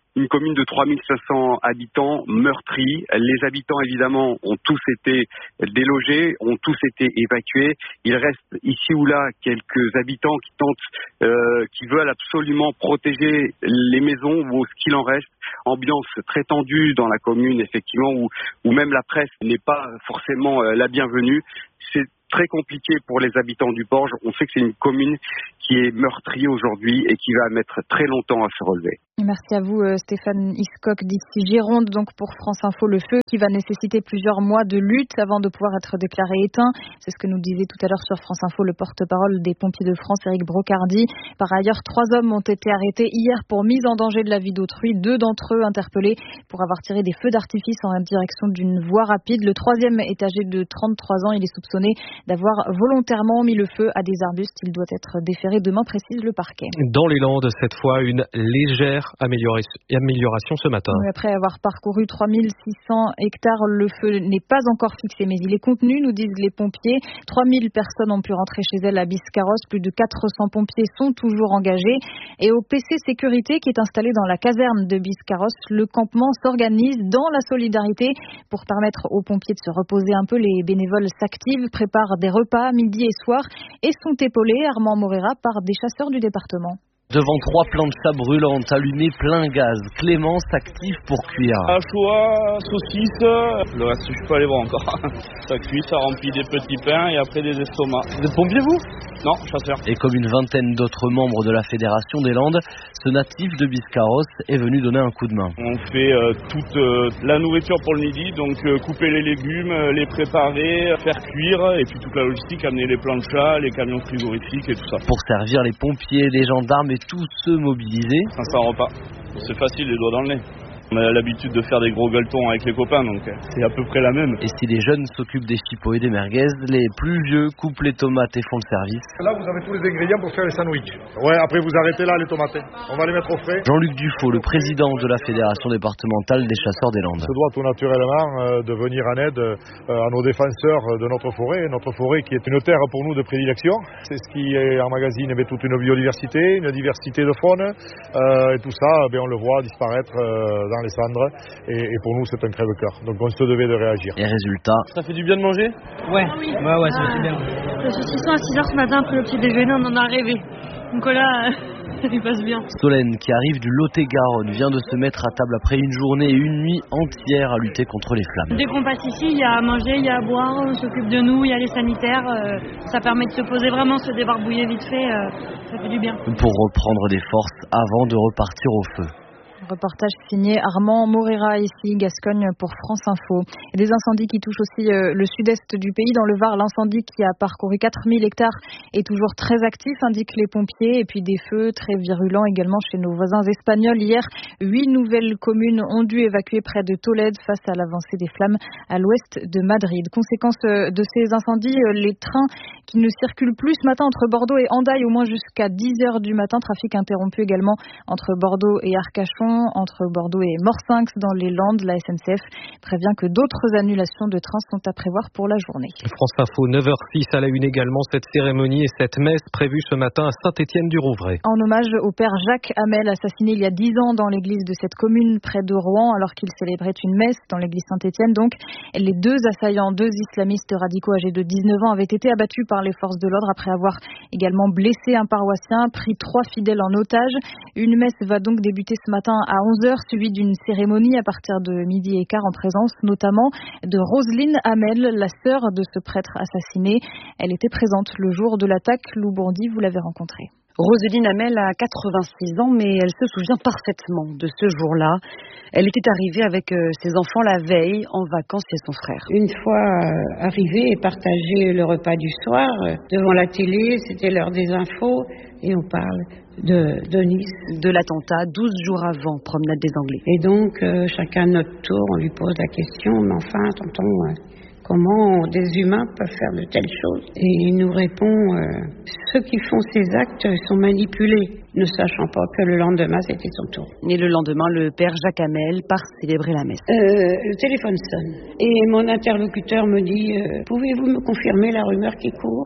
Une commune de trois mille cinq cents habitants meurtrie. Les habitants, évidemment, ont tous été délogés, ont tous été évacués. Il reste ici ou là quelques habitants qui tentent, euh, qui veulent absolument protéger les maisons ou ce qu'il en reste. Ambiance très tendue dans la commune, effectivement, où, où même la presse n'est pas forcément euh, la bienvenue. C'est très compliqué pour les habitants du Porge. On sait que c'est une commune qui est meurtrie aujourd'hui et qui va mettre très longtemps à se relever. Merci à vous Stéphane Hiscock d'ici Gironde, donc pour France Info, le feu qui va nécessiter plusieurs mois de lutte avant de pouvoir être déclaré éteint. C'est ce que nous disait tout à l'heure sur France Info le porte-parole des pompiers de France, Éric Brocardi. Par ailleurs, trois hommes ont été arrêtés hier pour mise en danger de la vie d'autrui, deux d'entre eux interpellés pour avoir tiré des feux d'artifice en direction d'une voie rapide. Le troisième est âgé de trente-trois ans, il est soupçonné d'avoir volontairement mis le feu à des arbustes. Il doit être déféré demain, précise le parquet. Dans les Landes, cette fois, une légère amélioration ce matin. Après avoir parcouru trois mille six cents hectares, le feu n'est pas encore fixé, mais il est contenu, nous disent les pompiers. trois mille personnes ont pu rentrer chez elles à Biscarrosse. Plus de quatre cents pompiers sont toujours engagés. Et au P C Sécurité, qui est installé dans la caserne de Biscarrosse, le campement s'organise dans la solidarité pour permettre aux pompiers de se reposer un peu. Les bénévoles s'activent, préparent des repas midi et soir et sont épaulés, Armand Morera, par des chasseurs du département. Devant trois planchas brûlantes allumées plein gaz, Clément s'active pour cuire. Hachois, saucisse, le reste je suis pas allé voir encore. Ça cuit, ça remplit des petits pains et après des estomacs. Vous êtes pompier vous ? Non, chasseur. Et comme une vingtaine d'autres membres de la Fédération des Landes, ce natif de Biscarrosse est venu donner un coup de main. On fait euh, toute euh, la nourriture pour le midi, donc euh, couper les légumes, euh, les préparer, faire cuire et puis toute la logistique, amener les planchas, les camions frigorifiques et tout ça. Pour servir les pompiers, les gendarmes et tous ceux mobilisés. Ça sent un repas. C'est facile, les doigts dans le nez. On a l'habitude de faire des gros gueuletons avec les copains, donc c'est à peu près la même. Et si les jeunes s'occupent des chipots et des merguez, les plus vieux coupent les tomates et font le service. Là, vous avez tous les ingrédients pour faire les sandwichs. Ouais, après vous arrêtez là les tomates. On va les mettre au frais. Jean-Luc Dufaux, le président de la Fédération départementale des chasseurs des Landes. Se doit tout naturellement euh, de venir en aide euh, à nos défenseurs de notre forêt. Notre forêt qui est une terre pour nous de prédilection. C'est ce qui emmagasine eh toute une biodiversité, une diversité de faune. Euh, et tout ça, eh on le voit disparaître euh, dans les cendres et, et pour nous c'est un crève-cœur, donc on se devait de réagir. Et résultat, ça fait du bien de manger? Ouais, oui. ouais, ouais, ça fait du bien. Le saucisson à six heures ce matin après le petit déjeuner, on en a rêvé. Donc là, il passe bien. Solène, qui arrive du Lot-et-Garonne, vient de se mettre à table après une journée et une nuit entière à lutter contre les flammes. Dès qu'on passe ici, il y a à manger, il y a à boire, on s'occupe de nous, il y a les sanitaires, euh, ça permet de se poser vraiment, se débarbouiller vite fait, euh, ça fait du bien. Pour reprendre des forces avant de repartir au feu. Reportage signé Armand Morera, ici Gascogne pour France Info. Et des incendies qui touchent aussi euh, le sud-est du pays. Dans le Var, l'incendie qui a parcouru quatre mille hectares est toujours très actif, indiquent les pompiers. Et puis des feux très virulents également chez nos voisins espagnols. Hier, huit nouvelles communes ont dû évacuer près de Tolède face à l'avancée des flammes à l'ouest de Madrid. Conséquence euh, de ces incendies, euh, les trains qui ne circulent plus ce matin entre Bordeaux et Hendaye, au moins jusqu'à dix heures du matin. Trafic interrompu également entre Bordeaux et Arcachon, entre Bordeaux et Morsinx dans les Landes. La S N C F prévient que d'autres annulations de trains sont à prévoir pour la journée. France Info, neuf heures six à la une également, cette cérémonie et cette messe prévue ce matin à Saint-Étienne-du-Rouvray. En hommage au père Jacques Hamel, assassiné il y a dix ans dans l'église de cette commune près de Rouen, alors qu'il célébrait une messe dans l'église Saint-Étienne. Donc, les deux assaillants, deux islamistes radicaux âgés de dix-neuf ans, avaient été abattus par les forces de l'ordre après avoir également blessé un paroissien, pris trois fidèles en otage. Une messe va donc débuter ce matin à onze heures, suivie d'une cérémonie à partir de midi et quart en présence notamment de Roselyne Hamel, la sœur de ce prêtre assassiné. Elle était présente le jour de l'attaque. Lou Bondy, vous l'avez rencontrée. Roselyne Hamel a quatre-vingt-six ans, mais elle se souvient parfaitement de ce jour-là. Elle était arrivée avec ses enfants la veille, en vacances chez son frère. Une fois euh, arrivée et partagée le repas du soir, euh, devant la télé, c'était l'heure des infos, et on parle de, de Nice. De l'attentat, douze jours avant, promenade des Anglais. Et donc, euh, chacun à notre tour, on lui pose la question, mais enfin, tonton... Euh, Comment des humains peuvent faire de telles choses? Et il nous répond, euh, ceux qui font ces actes sont manipulés, ne sachant pas que le lendemain, c'était son tour. Et le lendemain, le père Jacques Hamel part célébrer la messe. Euh, le téléphone sonne. Et mon interlocuteur me dit, euh, pouvez-vous me confirmer la rumeur qui court?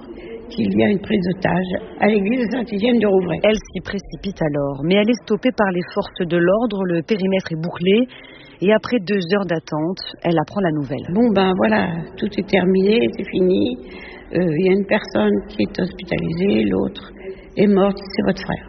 qu'il y a une prise d'otage à l'église de Saint-Étienne-du-Rouvray. Elle s'y précipite alors, mais elle est stoppée par les forces de l'ordre, le périmètre est bouclé et après deux heures d'attente, elle apprend la nouvelle. Bon ben voilà, tout est terminé, c'est fini. Il euh, y a une personne qui est hospitalisée, l'autre est morte, c'est votre frère.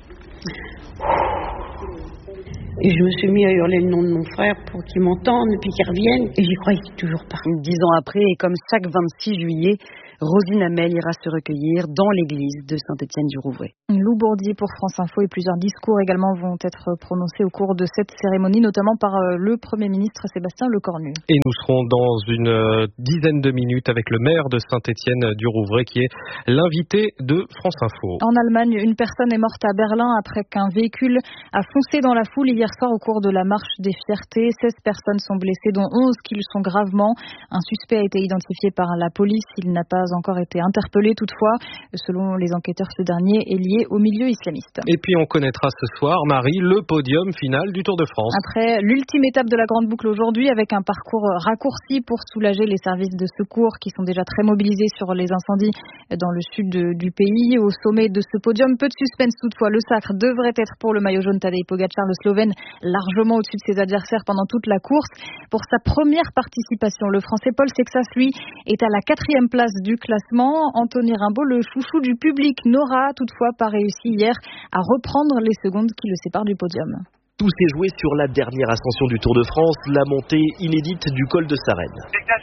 Et je me suis mis à hurler le nom de mon frère pour qu'il m'entende et puis qu'il revienne. Et j'y croyais toujours pas. Dix ans après, et comme chaque vingt-six juillet, Rosine Hamel ira se recueillir dans l'église de Saint-Étienne-du-Rouvray. Lou Bourdier pour France Info et plusieurs discours également vont être prononcés au cours de cette cérémonie, notamment par le Premier ministre Sébastien Lecornu. Et nous serons dans une dizaine de minutes avec le maire de Saint-Étienne-du-Rouvray qui est l'invité de France Info. En Allemagne, une personne est morte à Berlin après qu'un véhicule a foncé dans la foule hier soir au cours de la marche des fiertés. seize personnes sont blessées, dont onze qui le sont gravement. Un suspect a été identifié par la police. Il n'a pas encore été interpellé toutefois. Selon les enquêteurs, ce dernier est lié au milieu islamiste. Et puis on connaîtra ce soir, Marie, le podium final du Tour de France. Après l'ultime étape de la Grande Boucle aujourd'hui, avec un parcours raccourci pour soulager les services de secours qui sont déjà très mobilisés sur les incendies dans le sud de, du pays. Au sommet de ce podium, peu de suspense toutefois. Le sacre devrait être pour le maillot jaune Tadej Pogačar, le Slovène, largement au-dessus de ses adversaires pendant toute la course. Pour sa première participation, le Français Paul Sexas, lui, est à la quatrième place du classement. Anthony Rimbaud, le chouchou du public, n'aura toutefois pas réussi hier à reprendre les secondes qui le séparent du podium. Tout s'est joué sur la dernière ascension du Tour de France, la montée inédite du col de Sarenne.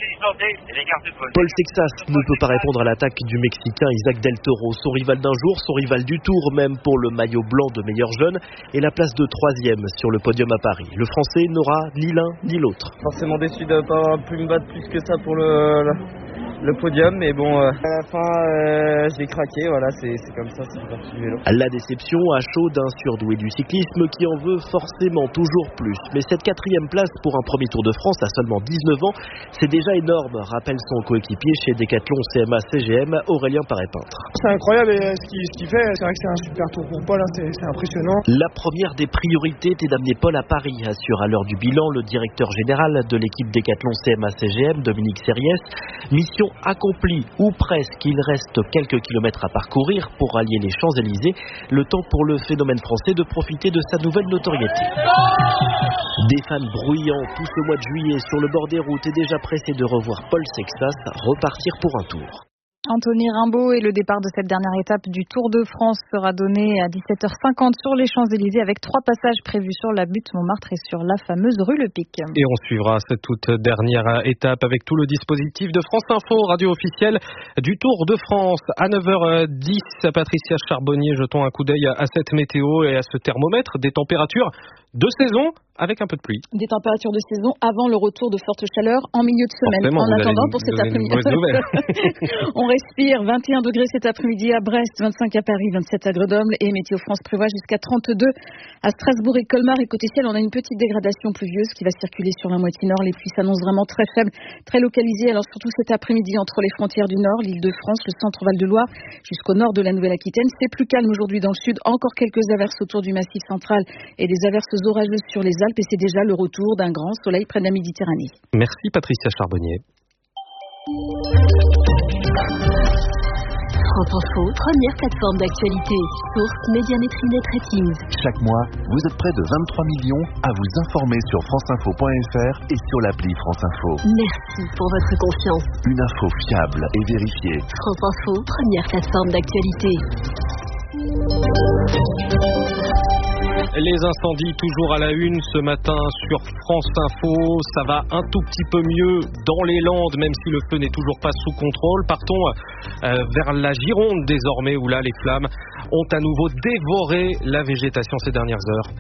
Paul Sexas ne peut pas répondre à l'attaque du Mexicain Isaac Del Toro, son rival d'un jour, son rival du Tour, même pour le maillot blanc de meilleur jeune, et la place de troisième sur le podium à Paris. Le Français n'aura ni l'un ni l'autre. Forcément déçu de ne pas avoir pu me battre plus que ça pour le... le... le podium, mais bon, euh, à la fin, euh, j'ai craqué, voilà, c'est, c'est comme ça, c'est parti du vélo. La déception à chaud d'un surdoué du cyclisme qui en veut forcément toujours plus. Mais cette quatrième place pour un premier Tour de France à seulement dix-neuf ans, c'est déjà énorme, rappelle son coéquipier chez Decathlon C M A C G M, Aurélien Paré-Peintre. C'est incroyable et ce qu'il, ce qu'il fait, c'est vrai que c'est un super tour pour Paul, hein, c'est, c'est impressionnant. La première des priorités était d'amener Paul à Paris, assure à l'heure du bilan le directeur général de l'équipe Decathlon C M A C G M, Dominique Sériès. Mission accompli, ou presque. Il reste quelques kilomètres à parcourir pour allier les Champs-Élysées, le temps pour le phénomène français de profiter de sa nouvelle notoriété. Des fans bruyants tout ce mois de juillet sur le bord des routes et déjà pressés de revoir Paul Sexas repartir pour un tour. Anthony Rimbaud et le départ de cette dernière étape du Tour de France sera donné à dix-sept heures cinquante sur les Champs-Élysées avec trois passages prévus sur la butte Montmartre et sur la fameuse rue Le Pic. Et on suivra cette toute dernière étape avec tout le dispositif de France Info, radio officielle du Tour de France. À neuf heures dix, Patricia Charbonnier, jetons un coup d'œil à cette météo et à ce thermomètre, des températures de saison avec un peu de pluie. Des températures de saison avant le retour de fortes chaleurs en milieu de semaine. Forcément, en attendant, une, pour cet après-midi. On respire vingt et un degrés cet après-midi à Brest, vingt-cinq à Paris, vingt-sept à Grenoble et Météo France prévoit jusqu'à trente-deux à Strasbourg et Colmar. Et côté ciel, on a une petite dégradation pluvieuse qui va circuler sur la moitié nord. Les pluies s'annoncent vraiment très faibles, très localisées. Alors surtout cet après-midi entre les frontières du nord, l'Île-de-France, le centre Val-de-Loire, jusqu'au nord de la Nouvelle-Aquitaine. C'est plus calme aujourd'hui dans le sud. Encore quelques averses autour du Massif central et des averses orageuses sur les Alpes. Et c'est déjà le retour d'un grand soleil près de la Méditerranée. Merci Patricia Charbonnier. France Info, première plateforme d'actualité. Source Médiamétrie Net Ratings. Chaque mois, vous êtes près de vingt-trois millions à vous informer sur franceinfo point f r et sur l'appli France Info. Merci pour votre confiance. Une info fiable et vérifiée. France Info, première plateforme d'actualité. Les incendies toujours à la une ce matin sur France Info. Ça va un tout petit peu mieux dans les Landes, même si le feu n'est toujours pas sous contrôle. Partons euh, vers la Gironde désormais, où là les flammes ont à nouveau dévoré la végétation ces dernières heures.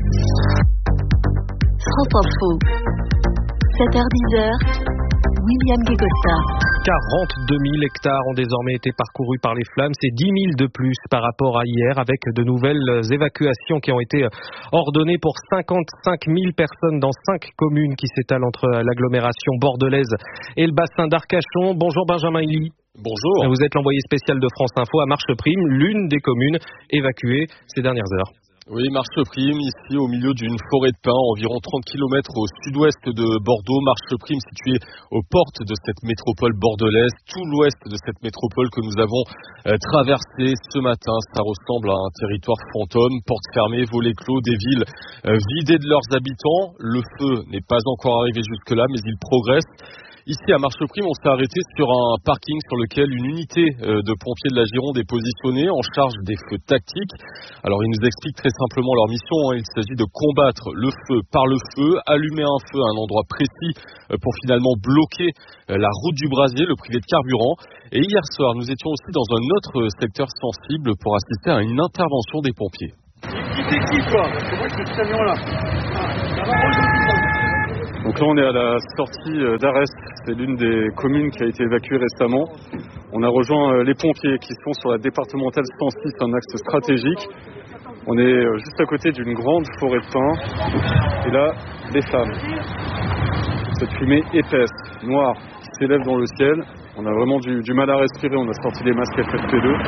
France Info, sept heures dix heures. William Guégosta. quarante-deux mille hectares ont désormais été parcourus par les flammes. C'est dix mille de plus par rapport à hier, avec de nouvelles évacuations qui ont été ordonnées pour cinquante-cinq mille personnes dans cinq communes qui s'étalent entre l'agglomération bordelaise et le bassin d'Arcachon. Bonjour Benjamin Hilly. Bonjour. Vous êtes l'envoyé spécial de France Info à Marcheprime, l'une des communes évacuées ces dernières heures. Oui, Marche Prime, ici au milieu d'une forêt de pins, environ trente kilomètres au sud-ouest de Bordeaux. Marche Prime située aux portes de cette métropole bordelaise, tout l'ouest de cette métropole que nous avons euh, traversée ce matin. Ça ressemble à un territoire fantôme, portes fermées, volets clos, des villes euh, vidées de leurs habitants. Le feu n'est pas encore arrivé jusque-là, mais il progresse. Ici à Marche Prime, on s'est arrêté sur un parking sur lequel une unité de pompiers de la Gironde est positionnée en charge des feux tactiques. Alors ils nous expliquent très simplement leur mission. Il s'agit de combattre le feu par le feu, allumer un feu à un endroit précis pour finalement bloquer la route du brasier, le privé de carburant. Et hier soir, nous étions aussi dans un autre secteur sensible pour assister à une intervention des pompiers. Qui c'est qui quoi? C'est moi qui ce camion-là. Donc là on est à la sortie d'Arès, c'est l'une des communes qui a été évacuée récemment. On a rejoint les pompiers qui sont sur la départementale cent six, un axe stratégique. On est juste à côté d'une grande forêt de pins. Et là, des flammes. Cette fumée épaisse, noire, qui s'élève dans le ciel. On a vraiment du, du mal à respirer, on a sorti les masques F F P deux.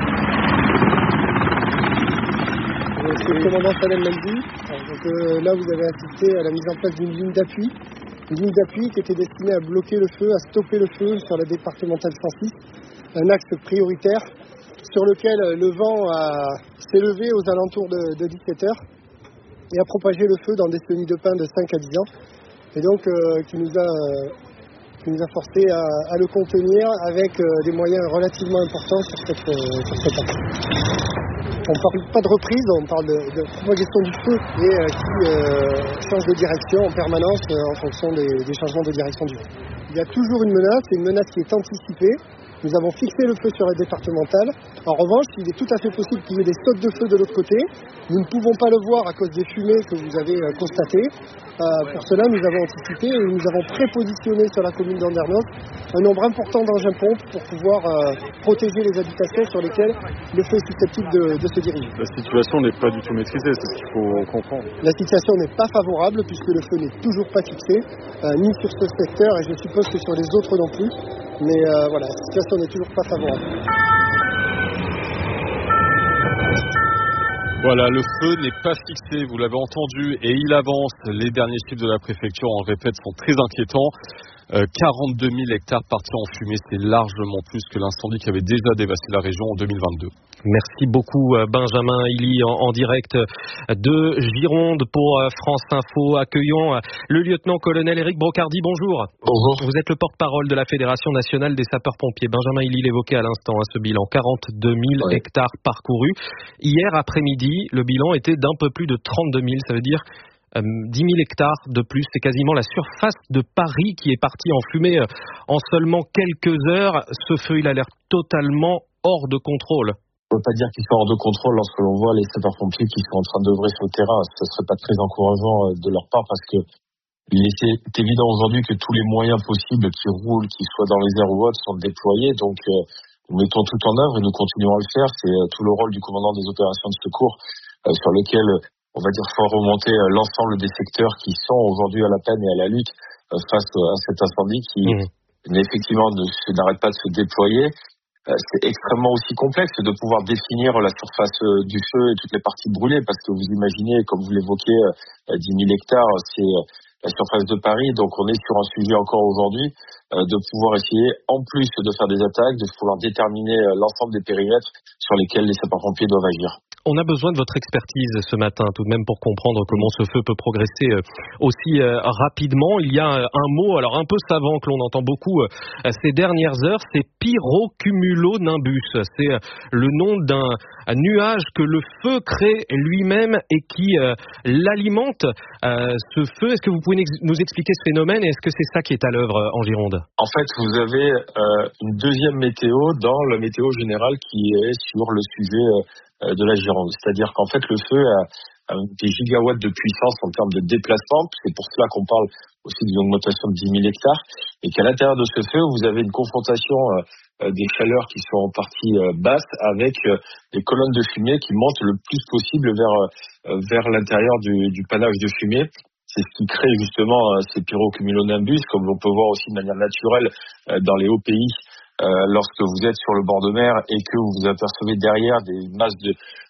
C'est le commandant Salem Meldi. Donc euh, là, vous avez assisté à la mise en place d'une ligne d'appui. Une ligne d'appui qui était destinée à bloquer le feu, à stopper le feu sur la départementale cent six. Un axe prioritaire sur lequel le vent a, s'est levé aux alentours de, de dix-sept heures et a propagé le feu dans des semis de pin de cinq à dix ans. Et donc euh, qui nous a... Euh, qui nous a forcé à, à le contenir avec euh, des moyens relativement importants sur cette, euh, sur cette axe. On ne parle pas de reprise, on parle de, de propagation du feu et euh, qui euh, change de direction en permanence euh, en fonction des, des changements de direction du feu. Il y a toujours une menace, et une menace qui est anticipée. Nous avons fixé le feu sur la départementale. En revanche, il est tout à fait possible qu'il y ait des sautes de feu de l'autre côté. Nous ne pouvons pas le voir à cause des fumées que vous avez euh, constatées. Euh, pour cela, nous avons anticipé et nous avons prépositionné sur la commune d'Andernos un nombre important d'engins-pompes pour pouvoir euh, protéger les habitations sur lesquelles le feu est susceptible de, de se diriger. La situation n'est pas du tout maîtrisée, c'est ce qu'il faut comprendre. La situation n'est pas favorable puisque le feu n'est toujours pas fixé, euh, ni sur ce secteur et je suppose que sur les autres non plus. Mais euh, voilà, la situation n'est toujours pas favorable. Voilà, le feu n'est pas fixé, vous l'avez entendu, et il avance. Les derniers chiffres de la préfecture, on le répète, sont très inquiétants. Euh, quarante-deux mille hectares partis en fumée, c'est largement plus que l'incendie qui avait déjà dévasté la région en deux mille vingt-deux. Merci beaucoup Benjamin Hilly en, en direct de Gironde pour France Info. Accueillons le lieutenant-colonel Éric Brocardi. Bonjour. Bonjour. Vous êtes le porte-parole de la Fédération nationale des sapeurs-pompiers. Benjamin Hilly l'évoquait à l'instant, hein, ce bilan. quarante-deux mille ouais. hectares parcourus. Hier après-midi, le bilan était d'un peu plus de trente-deux mille. Ça veut dire Euh, dix mille hectares de plus, c'est quasiment la surface de Paris qui est partie en fumée euh, en seulement quelques heures. Ce feu, il a l'air totalement hors de contrôle. On ne peut pas dire qu'il soit hors de contrôle lorsque l'on voit les sapeurs-pompiers qui sont en train d'œuvrer sur le terrain. Ce ne serait pas très encourageant de leur part parce que il est évident aujourd'hui que tous les moyens possibles qui roulent, qu'ils soient dans les airs ou autres, sont déployés. Donc euh, nous mettons tout en œuvre et nous continuons à le faire. C'est euh, tout le rôle du commandant des opérations de secours euh, sur lequel on va dire faut remonter l'ensemble des secteurs qui sont aujourd'hui à la peine et à la lutte face à cet incendie qui mmh. effectivement ne n'arrête pas de se déployer. C'est extrêmement aussi complexe de pouvoir définir la surface du feu et toutes les parties brûlées parce que vous imaginez, comme vous l'évoquez, dix mille hectares, c'est la surface de Paris. Donc on est sur un sujet encore aujourd'hui de pouvoir essayer, en plus de faire des attaques, de pouvoir déterminer l'ensemble des périmètres sur lesquels les sapeurs-pompiers doivent agir. On a besoin de votre expertise ce matin, tout de même, pour comprendre comment ce feu peut progresser aussi rapidement. Il y a un mot, alors un peu savant, que l'on entend beaucoup ces dernières heures, c'est pyrocumulonimbus. C'est le nom d'un nuage que le feu crée lui-même et qui l'alimente. Ce feu, est-ce que vous pouvez nous expliquer ce phénomène et est-ce que c'est ça qui est à l'œuvre en Gironde? En fait, vous avez une deuxième météo dans la météo générale qui est sur le sujet de la Gironde. C'est-à-dire qu'en fait, le feu a, a des gigawatts de puissance en termes de déplacement. C'est pour cela qu'on parle aussi d'une augmentation de dix mille hectares. Et qu'à l'intérieur de ce feu, vous avez une confrontation euh, des chaleurs qui sont en partie euh, basses avec euh, des colonnes de fumée qui montent le plus possible vers, euh, vers l'intérieur du, du panache de fumée. C'est ce qui crée justement euh, ces pyrocumulonimbus, comme on peut voir aussi de manière naturelle euh, dans les hauts pays. Euh, lorsque vous êtes sur le bord de mer et que vous apercevez derrière des masses de,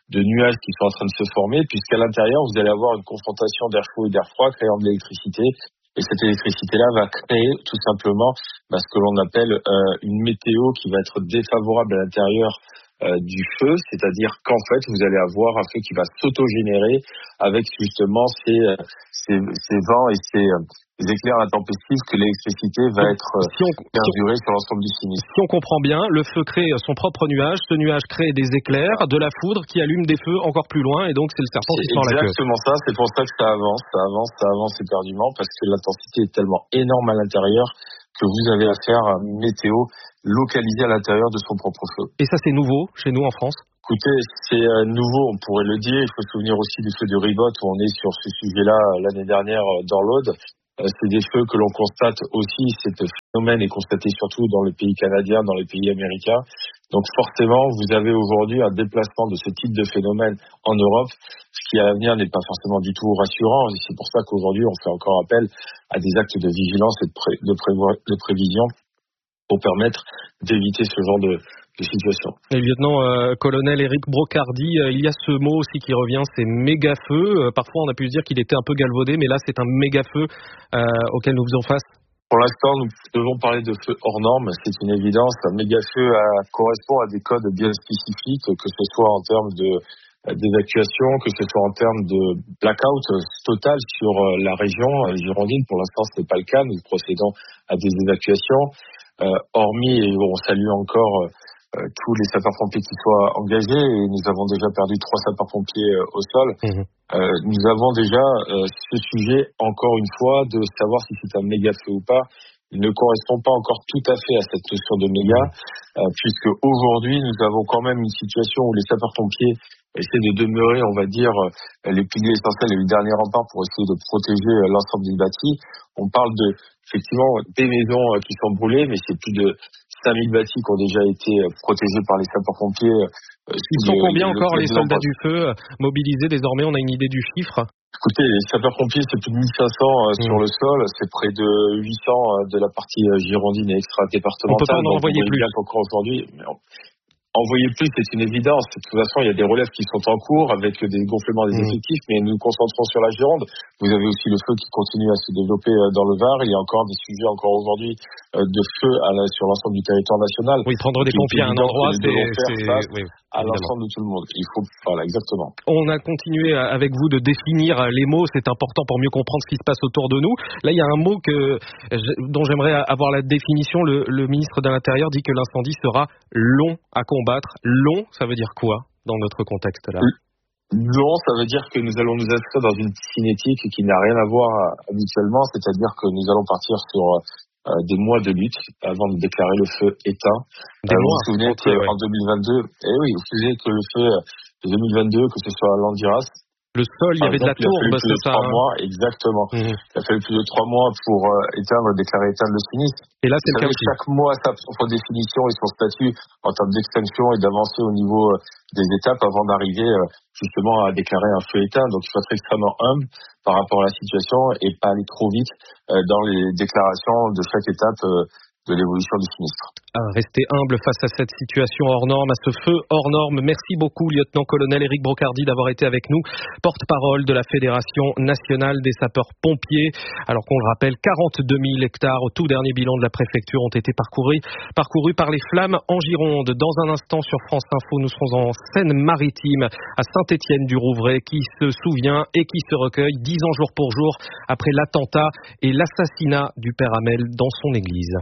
de nuages qui sont en train de se former, puisqu'à l'intérieur, vous allez avoir une confrontation d'air chaud et d'air froid créant de l'électricité. Et cette électricité-là va créer tout simplement bah, ce que l'on appelle euh, une météo qui va être défavorable à l'intérieur euh, du feu, c'est-à-dire qu'en fait, vous allez avoir un feu qui va s'autogénérer avec justement ces, ces, ces vents et ces, ces éclairs intempestifs que l'électricité va être si on, perdurée sur l'ensemble du sinistre. Si on comprend bien, le feu crée son propre nuage, ce nuage crée des éclairs, de la foudre qui allume des feux encore plus loin, et donc c'est le serpent qui se mord la queue. C'est exactement ça, c'est pour ça que ça avance, ça avance, ça avance éperdument, parce que l'intensité est tellement énorme à l'intérieur que vous avez affaire à une météo localisée à l'intérieur de son propre feu. Et ça, c'est nouveau chez nous en France ? Écoutez, c'est euh, nouveau, on pourrait le dire. Il faut se souvenir aussi du feu de Ribot où on est sur ce sujet-là l'année dernière dans l'Aude. Euh, c'est des feux que l'on constate aussi. Cet phénomène est constaté surtout dans les pays canadiens, dans les pays américains. Donc forcément, vous avez aujourd'hui un déplacement de ce type de phénomène en Europe, ce qui à l'avenir n'est pas forcément du tout rassurant. Et c'est pour ça qu'aujourd'hui, on fait encore appel à des actes de vigilance et de, pré- de, prévo- de prévision pour permettre d'éviter ce genre de, de situation. Et lieutenant-colonel euh, Éric Brocardi, euh, il y a ce mot aussi qui revient, c'est méga-feu. Euh, parfois, on a pu se dire qu'il était un peu galvaudé, mais là, c'est un méga-feu euh, auquel nous faisons face. Pour l'instant, nous devons parler de feu hors norme, c'est une évidence. Un méga-feu a, correspond à des codes bien spécifiques, que ce soit en termes de d'évacuation, que ce soit en termes de blackout total sur la région girondine. Pour l'instant, ce n'est pas le cas. Nous procédons à des évacuations. Euh, hormis, et on salue encore euh, tous les sapeurs-pompiers qui soient engagés, et nous avons déjà perdu trois sapeurs-pompiers euh, au sol. Mmh. Euh, nous avons déjà euh, ce sujet, encore une fois, de savoir si c'est un méga feu ou pas. Il ne correspond pas encore tout à fait à cette notion de méga, euh, puisque aujourd'hui, nous avons quand même une situation où les sapeurs-pompiers essaient de demeurer, on va dire, euh, les piliers essentiels et les derniers remparts pour essayer de protéger euh, l'ensemble des bâtis. On parle de, effectivement, des maisons euh, qui sont brûlées, mais c'est plus de cinq mille bâtis qui ont déjà été euh, protégés par les sapeurs-pompiers. Euh, Ils sont le, combien le, encore le, les soldats du feu euh, mobilisés désormais? On a une idée du chiffre? Écoutez, les sapeurs-pompiers, c'est plus de mille cinq cents euh, mmh. sur le sol, c'est près de huit cents euh, de la partie euh, girondine et extra-départementale. On peut pas en envoyer plus. Bien qu'encore aujourd'hui, mais on... envoyer plus, c'est une évidence. De toute façon, il y a des relèves qui sont en cours avec des gonflements des mmh. effectifs, mais nous nous concentrons sur la Gironde. Vous avez aussi le feu qui continue à se développer euh, dans le Var. Il y a encore des sujets encore aujourd'hui euh, de feu à la, sur l'ensemble du territoire national. Oui, prendre des pompiers à un endroit, c'est... c'est... Oui. À l'ensemble de tout le monde. Il faut, voilà, exactement. On a continué avec vous de définir les mots. C'est important pour mieux comprendre ce qui se passe autour de nous. Là, il y a un mot que, dont j'aimerais avoir la définition. Le, le ministre de l'Intérieur dit que l'incendie sera long à combattre. Long, ça veut dire quoi dans notre contexte là? Long, ça veut dire que nous allons nous inscrire dans une cinétique qui n'a rien à voir habituellement. C'est-à-dire que nous allons partir sur Euh, des mois de lutte avant de déclarer le feu éteint. Des euh, mois, vous vous souvenez okay, qu'en ouais. deux mille vingt-deux, eh oui, vous vous souvenez que le feu de deux mille vingt-deux, que ce soit à Landiras, le sol, il y avait exemple, de la tourbe, c'est ça. Trois hein. mois, exactement. Mmh. Il a fallu plus de trois mois pour euh, éteindre, déclarer éteindre le sinistre. Et là, c'est vous le savez, cas. Chaque mois, sa propre définition et son statut en termes d'extinction et d'avancer au niveau euh, des étapes avant d'arriver euh, justement à déclarer un feu éteint. Donc, il faut être extrêmement humble par rapport à la situation et pas aller trop vite euh, dans les déclarations de chaque étape euh, de l'évolution du sinistre. Restez humble face à cette situation hors norme, à ce feu hors norme. Merci beaucoup, lieutenant-colonel Éric Brocardi, d'avoir été avec nous, porte-parole de la Fédération nationale des sapeurs-pompiers. Alors qu'on le rappelle, quarante-deux mille hectares au tout dernier bilan de la préfecture ont été parcourus, parcourus par les flammes en Gironde. Dans un instant sur France Info, nous serons en Seine-Maritime, à Saint-Étienne-du-Rouvray, qui se souvient et qui se recueille dix ans jour pour jour après l'attentat et l'assassinat du père Hamel dans son église.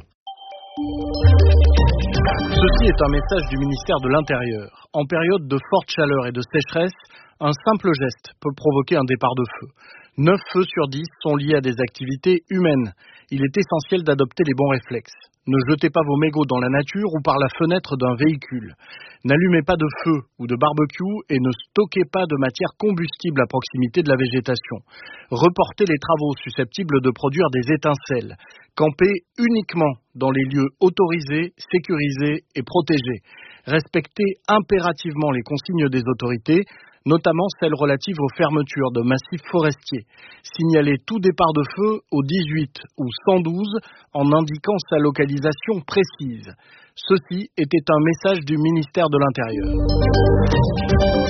Ceci est un message du ministère de l'Intérieur. En période de forte chaleur et de sécheresse, un simple geste peut provoquer un départ de feu. neuf feux sur dix sont liés à des activités humaines. Il est essentiel d'adopter les bons réflexes. Ne jetez pas vos mégots dans la nature ou par la fenêtre d'un véhicule. N'allumez pas de feu ou de barbecue et ne stockez pas de matière combustible à proximité de la végétation. Reportez les travaux susceptibles de produire des étincelles. Campez uniquement dans les lieux autorisés, sécurisés et protégés. Respectez impérativement les consignes des autorités, notamment celles relatives aux fermetures de massifs forestiers. Signalez tout départ de feu au dix-huit ou cent douze en indiquant sa localisation précise. Ceci était un message du ministère de l'Intérieur.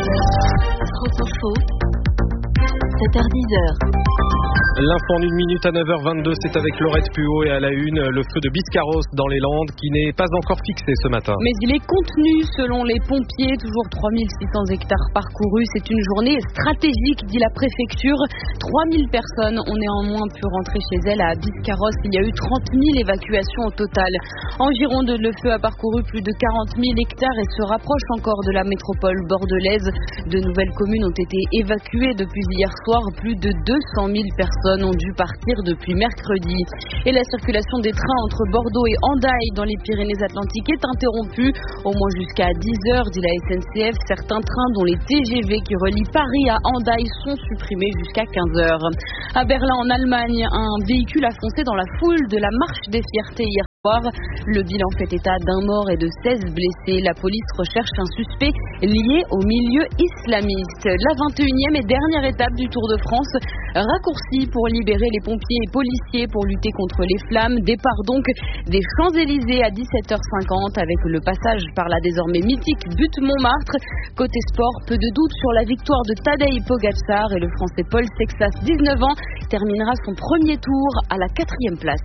France Info, sept heures dix. L'info en une minute à neuf heures vingt-deux, c'est avec Laurette Puot et à la une, le feu de Biscarrosse dans les Landes qui n'est pas encore fixé ce matin. Mais il est contenu selon les pompiers, toujours trois mille six cents hectares parcourus. C'est une journée stratégique, dit la préfecture. trois mille personnes ont néanmoins pu rentrer chez elles à Biscarrosse. Il y a eu trente mille évacuations au total. En Gironde, le feu a parcouru plus de quarante mille hectares et se rapproche encore de la métropole bordelaise. De nouvelles communes ont été évacuées depuis hier soir. Plus de deux cent mille personnes ont dû partir depuis mercredi. Et la circulation des trains entre Bordeaux et Hendaye dans les Pyrénées-Atlantiques est interrompue, au moins jusqu'à dix heures, dit la S N C F. Certains trains, dont les T G V qui relient Paris à Hendaye, sont supprimés jusqu'à quinze heures. À Berlin, en Allemagne, un véhicule a foncé dans la foule de la marche des fiertés hier soir. Le bilan fait état d'un mort et de seize blessés. La police recherche un suspect lié au milieu islamiste. La vingt et unième et dernière étape du Tour de France, raccourci pour libérer les pompiers et policiers pour lutter contre les flammes. Départ donc des Champs-Élysées à dix-sept heures cinquante avec le passage par la désormais mythique butte Montmartre. Côté sport, peu de doute sur la victoire de Tadej Pogačar et le Français Paul Sexas, dix-neuf ans, terminera son premier tour à la quatrième place.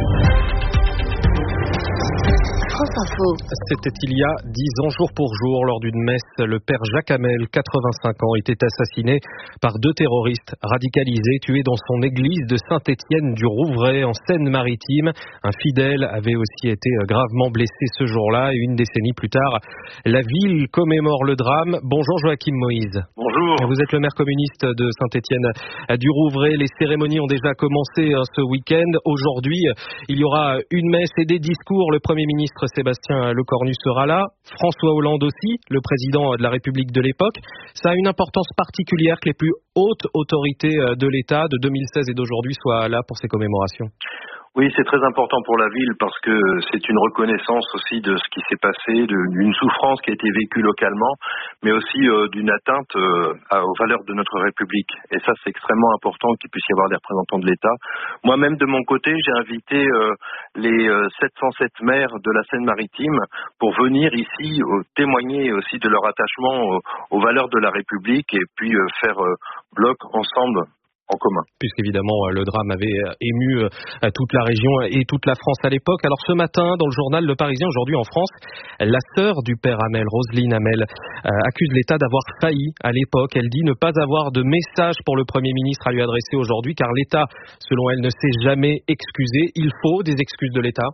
C'était il y a dix ans, jour pour jour, lors d'une messe. Le père Jacques Hamel, quatre-vingt-cinq ans, était assassiné par deux terroristes radicalisés, tués dans son église de Saint-Étienne du Rouvray, en Seine-Maritime. Un fidèle avait aussi été gravement blessé ce jour-là, et une décennie plus tard, la ville commémore le drame. Bonjour Joachim Moïse. Bonjour. Vous êtes le maire communiste de Saint-Étienne du Rouvray. Les cérémonies ont déjà commencé ce week-end. Aujourd'hui, il y aura une messe et des discours. Le Premier ministre Sébastien Lecornu sera là, François Hollande aussi, le président de la République de l'époque. Ça a une importance particulière que les plus hautes autorités de l'État de deux mille seize et d'aujourd'hui soient là pour ces commémorations. Oui, c'est très important pour la ville parce que c'est une reconnaissance aussi de ce qui s'est passé, d'une souffrance qui a été vécue localement, mais aussi euh, d'une atteinte euh, aux valeurs de notre République. Et ça, c'est extrêmement important qu'il puisse y avoir des représentants de l'État. Moi-même, de mon côté, j'ai invité euh, les euh, sept cent sept maires de la Seine-Maritime pour venir ici euh, témoigner aussi de leur attachement euh, aux valeurs de la République et puis euh, faire euh, bloc ensemble en commun. Puisqu'évidemment, le drame avait ému toute la région et toute la France à l'époque. Alors ce matin, dans le journal Le Parisien, aujourd'hui en France, la sœur du père Hamel, Roselyne Hamel, accuse l'État d'avoir failli à l'époque. Elle dit ne pas avoir de message pour le Premier ministre à lui adresser aujourd'hui, car l'État, selon elle, ne s'est jamais excusé. Il faut des excuses de l'État.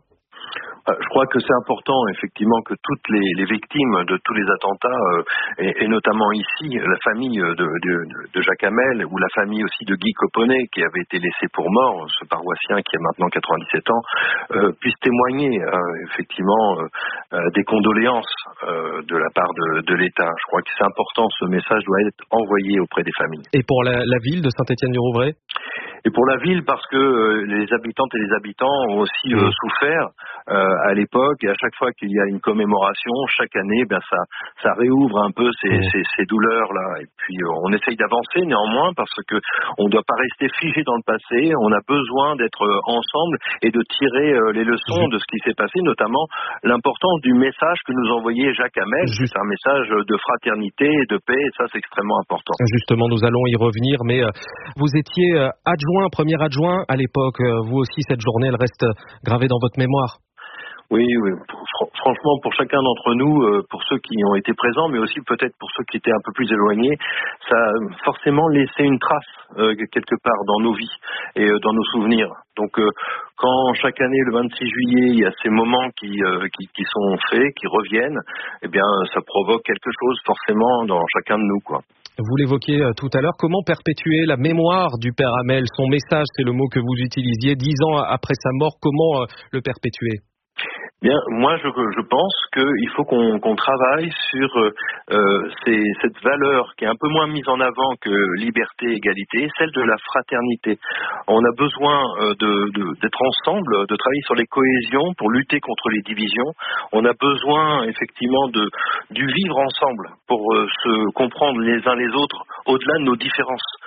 Je crois que c'est important, effectivement, que toutes les, les victimes de tous les attentats, euh, et, et notamment ici, la famille de, de, de Jacques Hamel, ou la famille aussi de Guy Coponnet, qui avait été laissé pour mort, ce paroissien qui a maintenant quatre-vingt-dix-sept ans, euh, puissent témoigner, euh, effectivement, euh, des condoléances euh, de la part de, de l'État. Je crois que c'est important, ce message doit être envoyé auprès des familles. Et pour la, la ville de Saint-Étienne-du-Rouvray ? Et pour la ville, parce que euh, les habitantes et les habitants ont aussi euh, souffert euh, à l'époque, et à chaque fois qu'il y a une commémoration, chaque année, ben ça, ça réouvre un peu ces, mmh. ces, ces douleurs-là. Et puis euh, on essaye d'avancer néanmoins, parce que on ne doit pas rester figé dans le passé. On a besoin d'être euh, ensemble et de tirer euh, les leçons mmh. de ce qui s'est passé, notamment l'importance du message que nous envoyait Jacques Hamel. Juste. C'est un message de fraternité et de paix, et ça c'est extrêmement important. Justement, nous allons y revenir, mais euh, vous étiez euh, adjoint premier adjoint à l'époque, vous aussi, cette journée, elle reste gravée dans votre mémoire. Oui, oui. Franchement, pour chacun d'entre nous, pour ceux qui ont été présents, mais aussi peut-être pour ceux qui étaient un peu plus éloignés, ça a forcément laissé une trace euh, quelque part dans nos vies et euh, dans nos souvenirs. Donc, euh, quand chaque année, le vingt-six juillet, il y a ces moments qui, euh, qui, qui sont faits, qui reviennent, eh bien, ça provoque quelque chose forcément dans chacun de nous, quoi. Vous l'évoquiez tout à l'heure, comment perpétuer la mémoire du père Hamel? Son message, c'est le mot que vous utilisiez, dix ans après sa mort, comment le perpétuer? Bien, moi je, je pense qu'il faut qu'on, qu'on travaille sur euh, ces, cette valeur qui est un peu moins mise en avant que liberté, égalité, celle de la fraternité. On a besoin euh, de, de, d'être ensemble, de travailler sur les cohésions pour lutter contre les divisions. On a besoin effectivement de, du vivre ensemble pour euh, se comprendre les uns les autres au-delà de nos différences,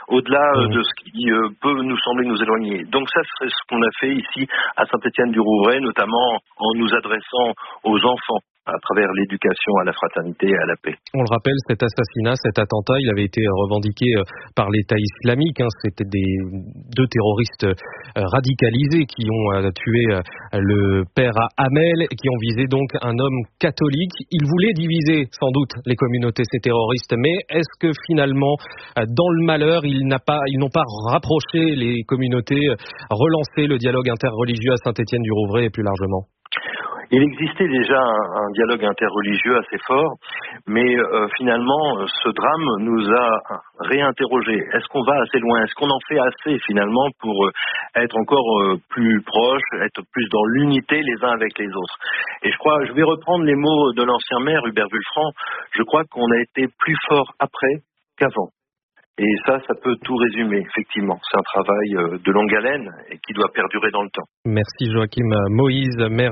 au-delà Mmh. de ce qui euh, peut nous sembler nous éloigner. Donc ça, c'est ce qu'on a fait ici à Saint-Étienne-du-Rouvray, notamment en nous adressant aux enfants à travers l'éducation à la fraternité et à la paix. On le rappelle, cet assassinat, cet attentat, il avait été revendiqué par l'État islamique. Hein. C'était des deux terroristes radicalisés qui ont tué le père Hamel, qui ont visé donc un homme catholique. Ils voulaient diviser sans doute les communautés, ces terroristes, mais est-ce que finalement, dans le malheur, ils n'ont pas, ils n'ont pas rapproché les communautés, relancé le dialogue interreligieux à Saint-Étienne-du-Rouvray et plus largement ? Il existait déjà un, un dialogue interreligieux assez fort, mais euh, finalement, ce drame nous a réinterrogés. Est-ce qu'on va assez loin ? Est-ce qu'on en fait assez finalement pour euh, être encore euh, plus proches, être plus dans l'unité les uns avec les autres ? Et je crois, je vais reprendre les mots de l'ancien maire Hubert Vulfranc, je crois qu'on a été plus fort après qu'avant. Et ça, ça peut tout résumer, effectivement. C'est un travail de longue haleine et qui doit perdurer dans le temps. Merci Joachim Moïse, maire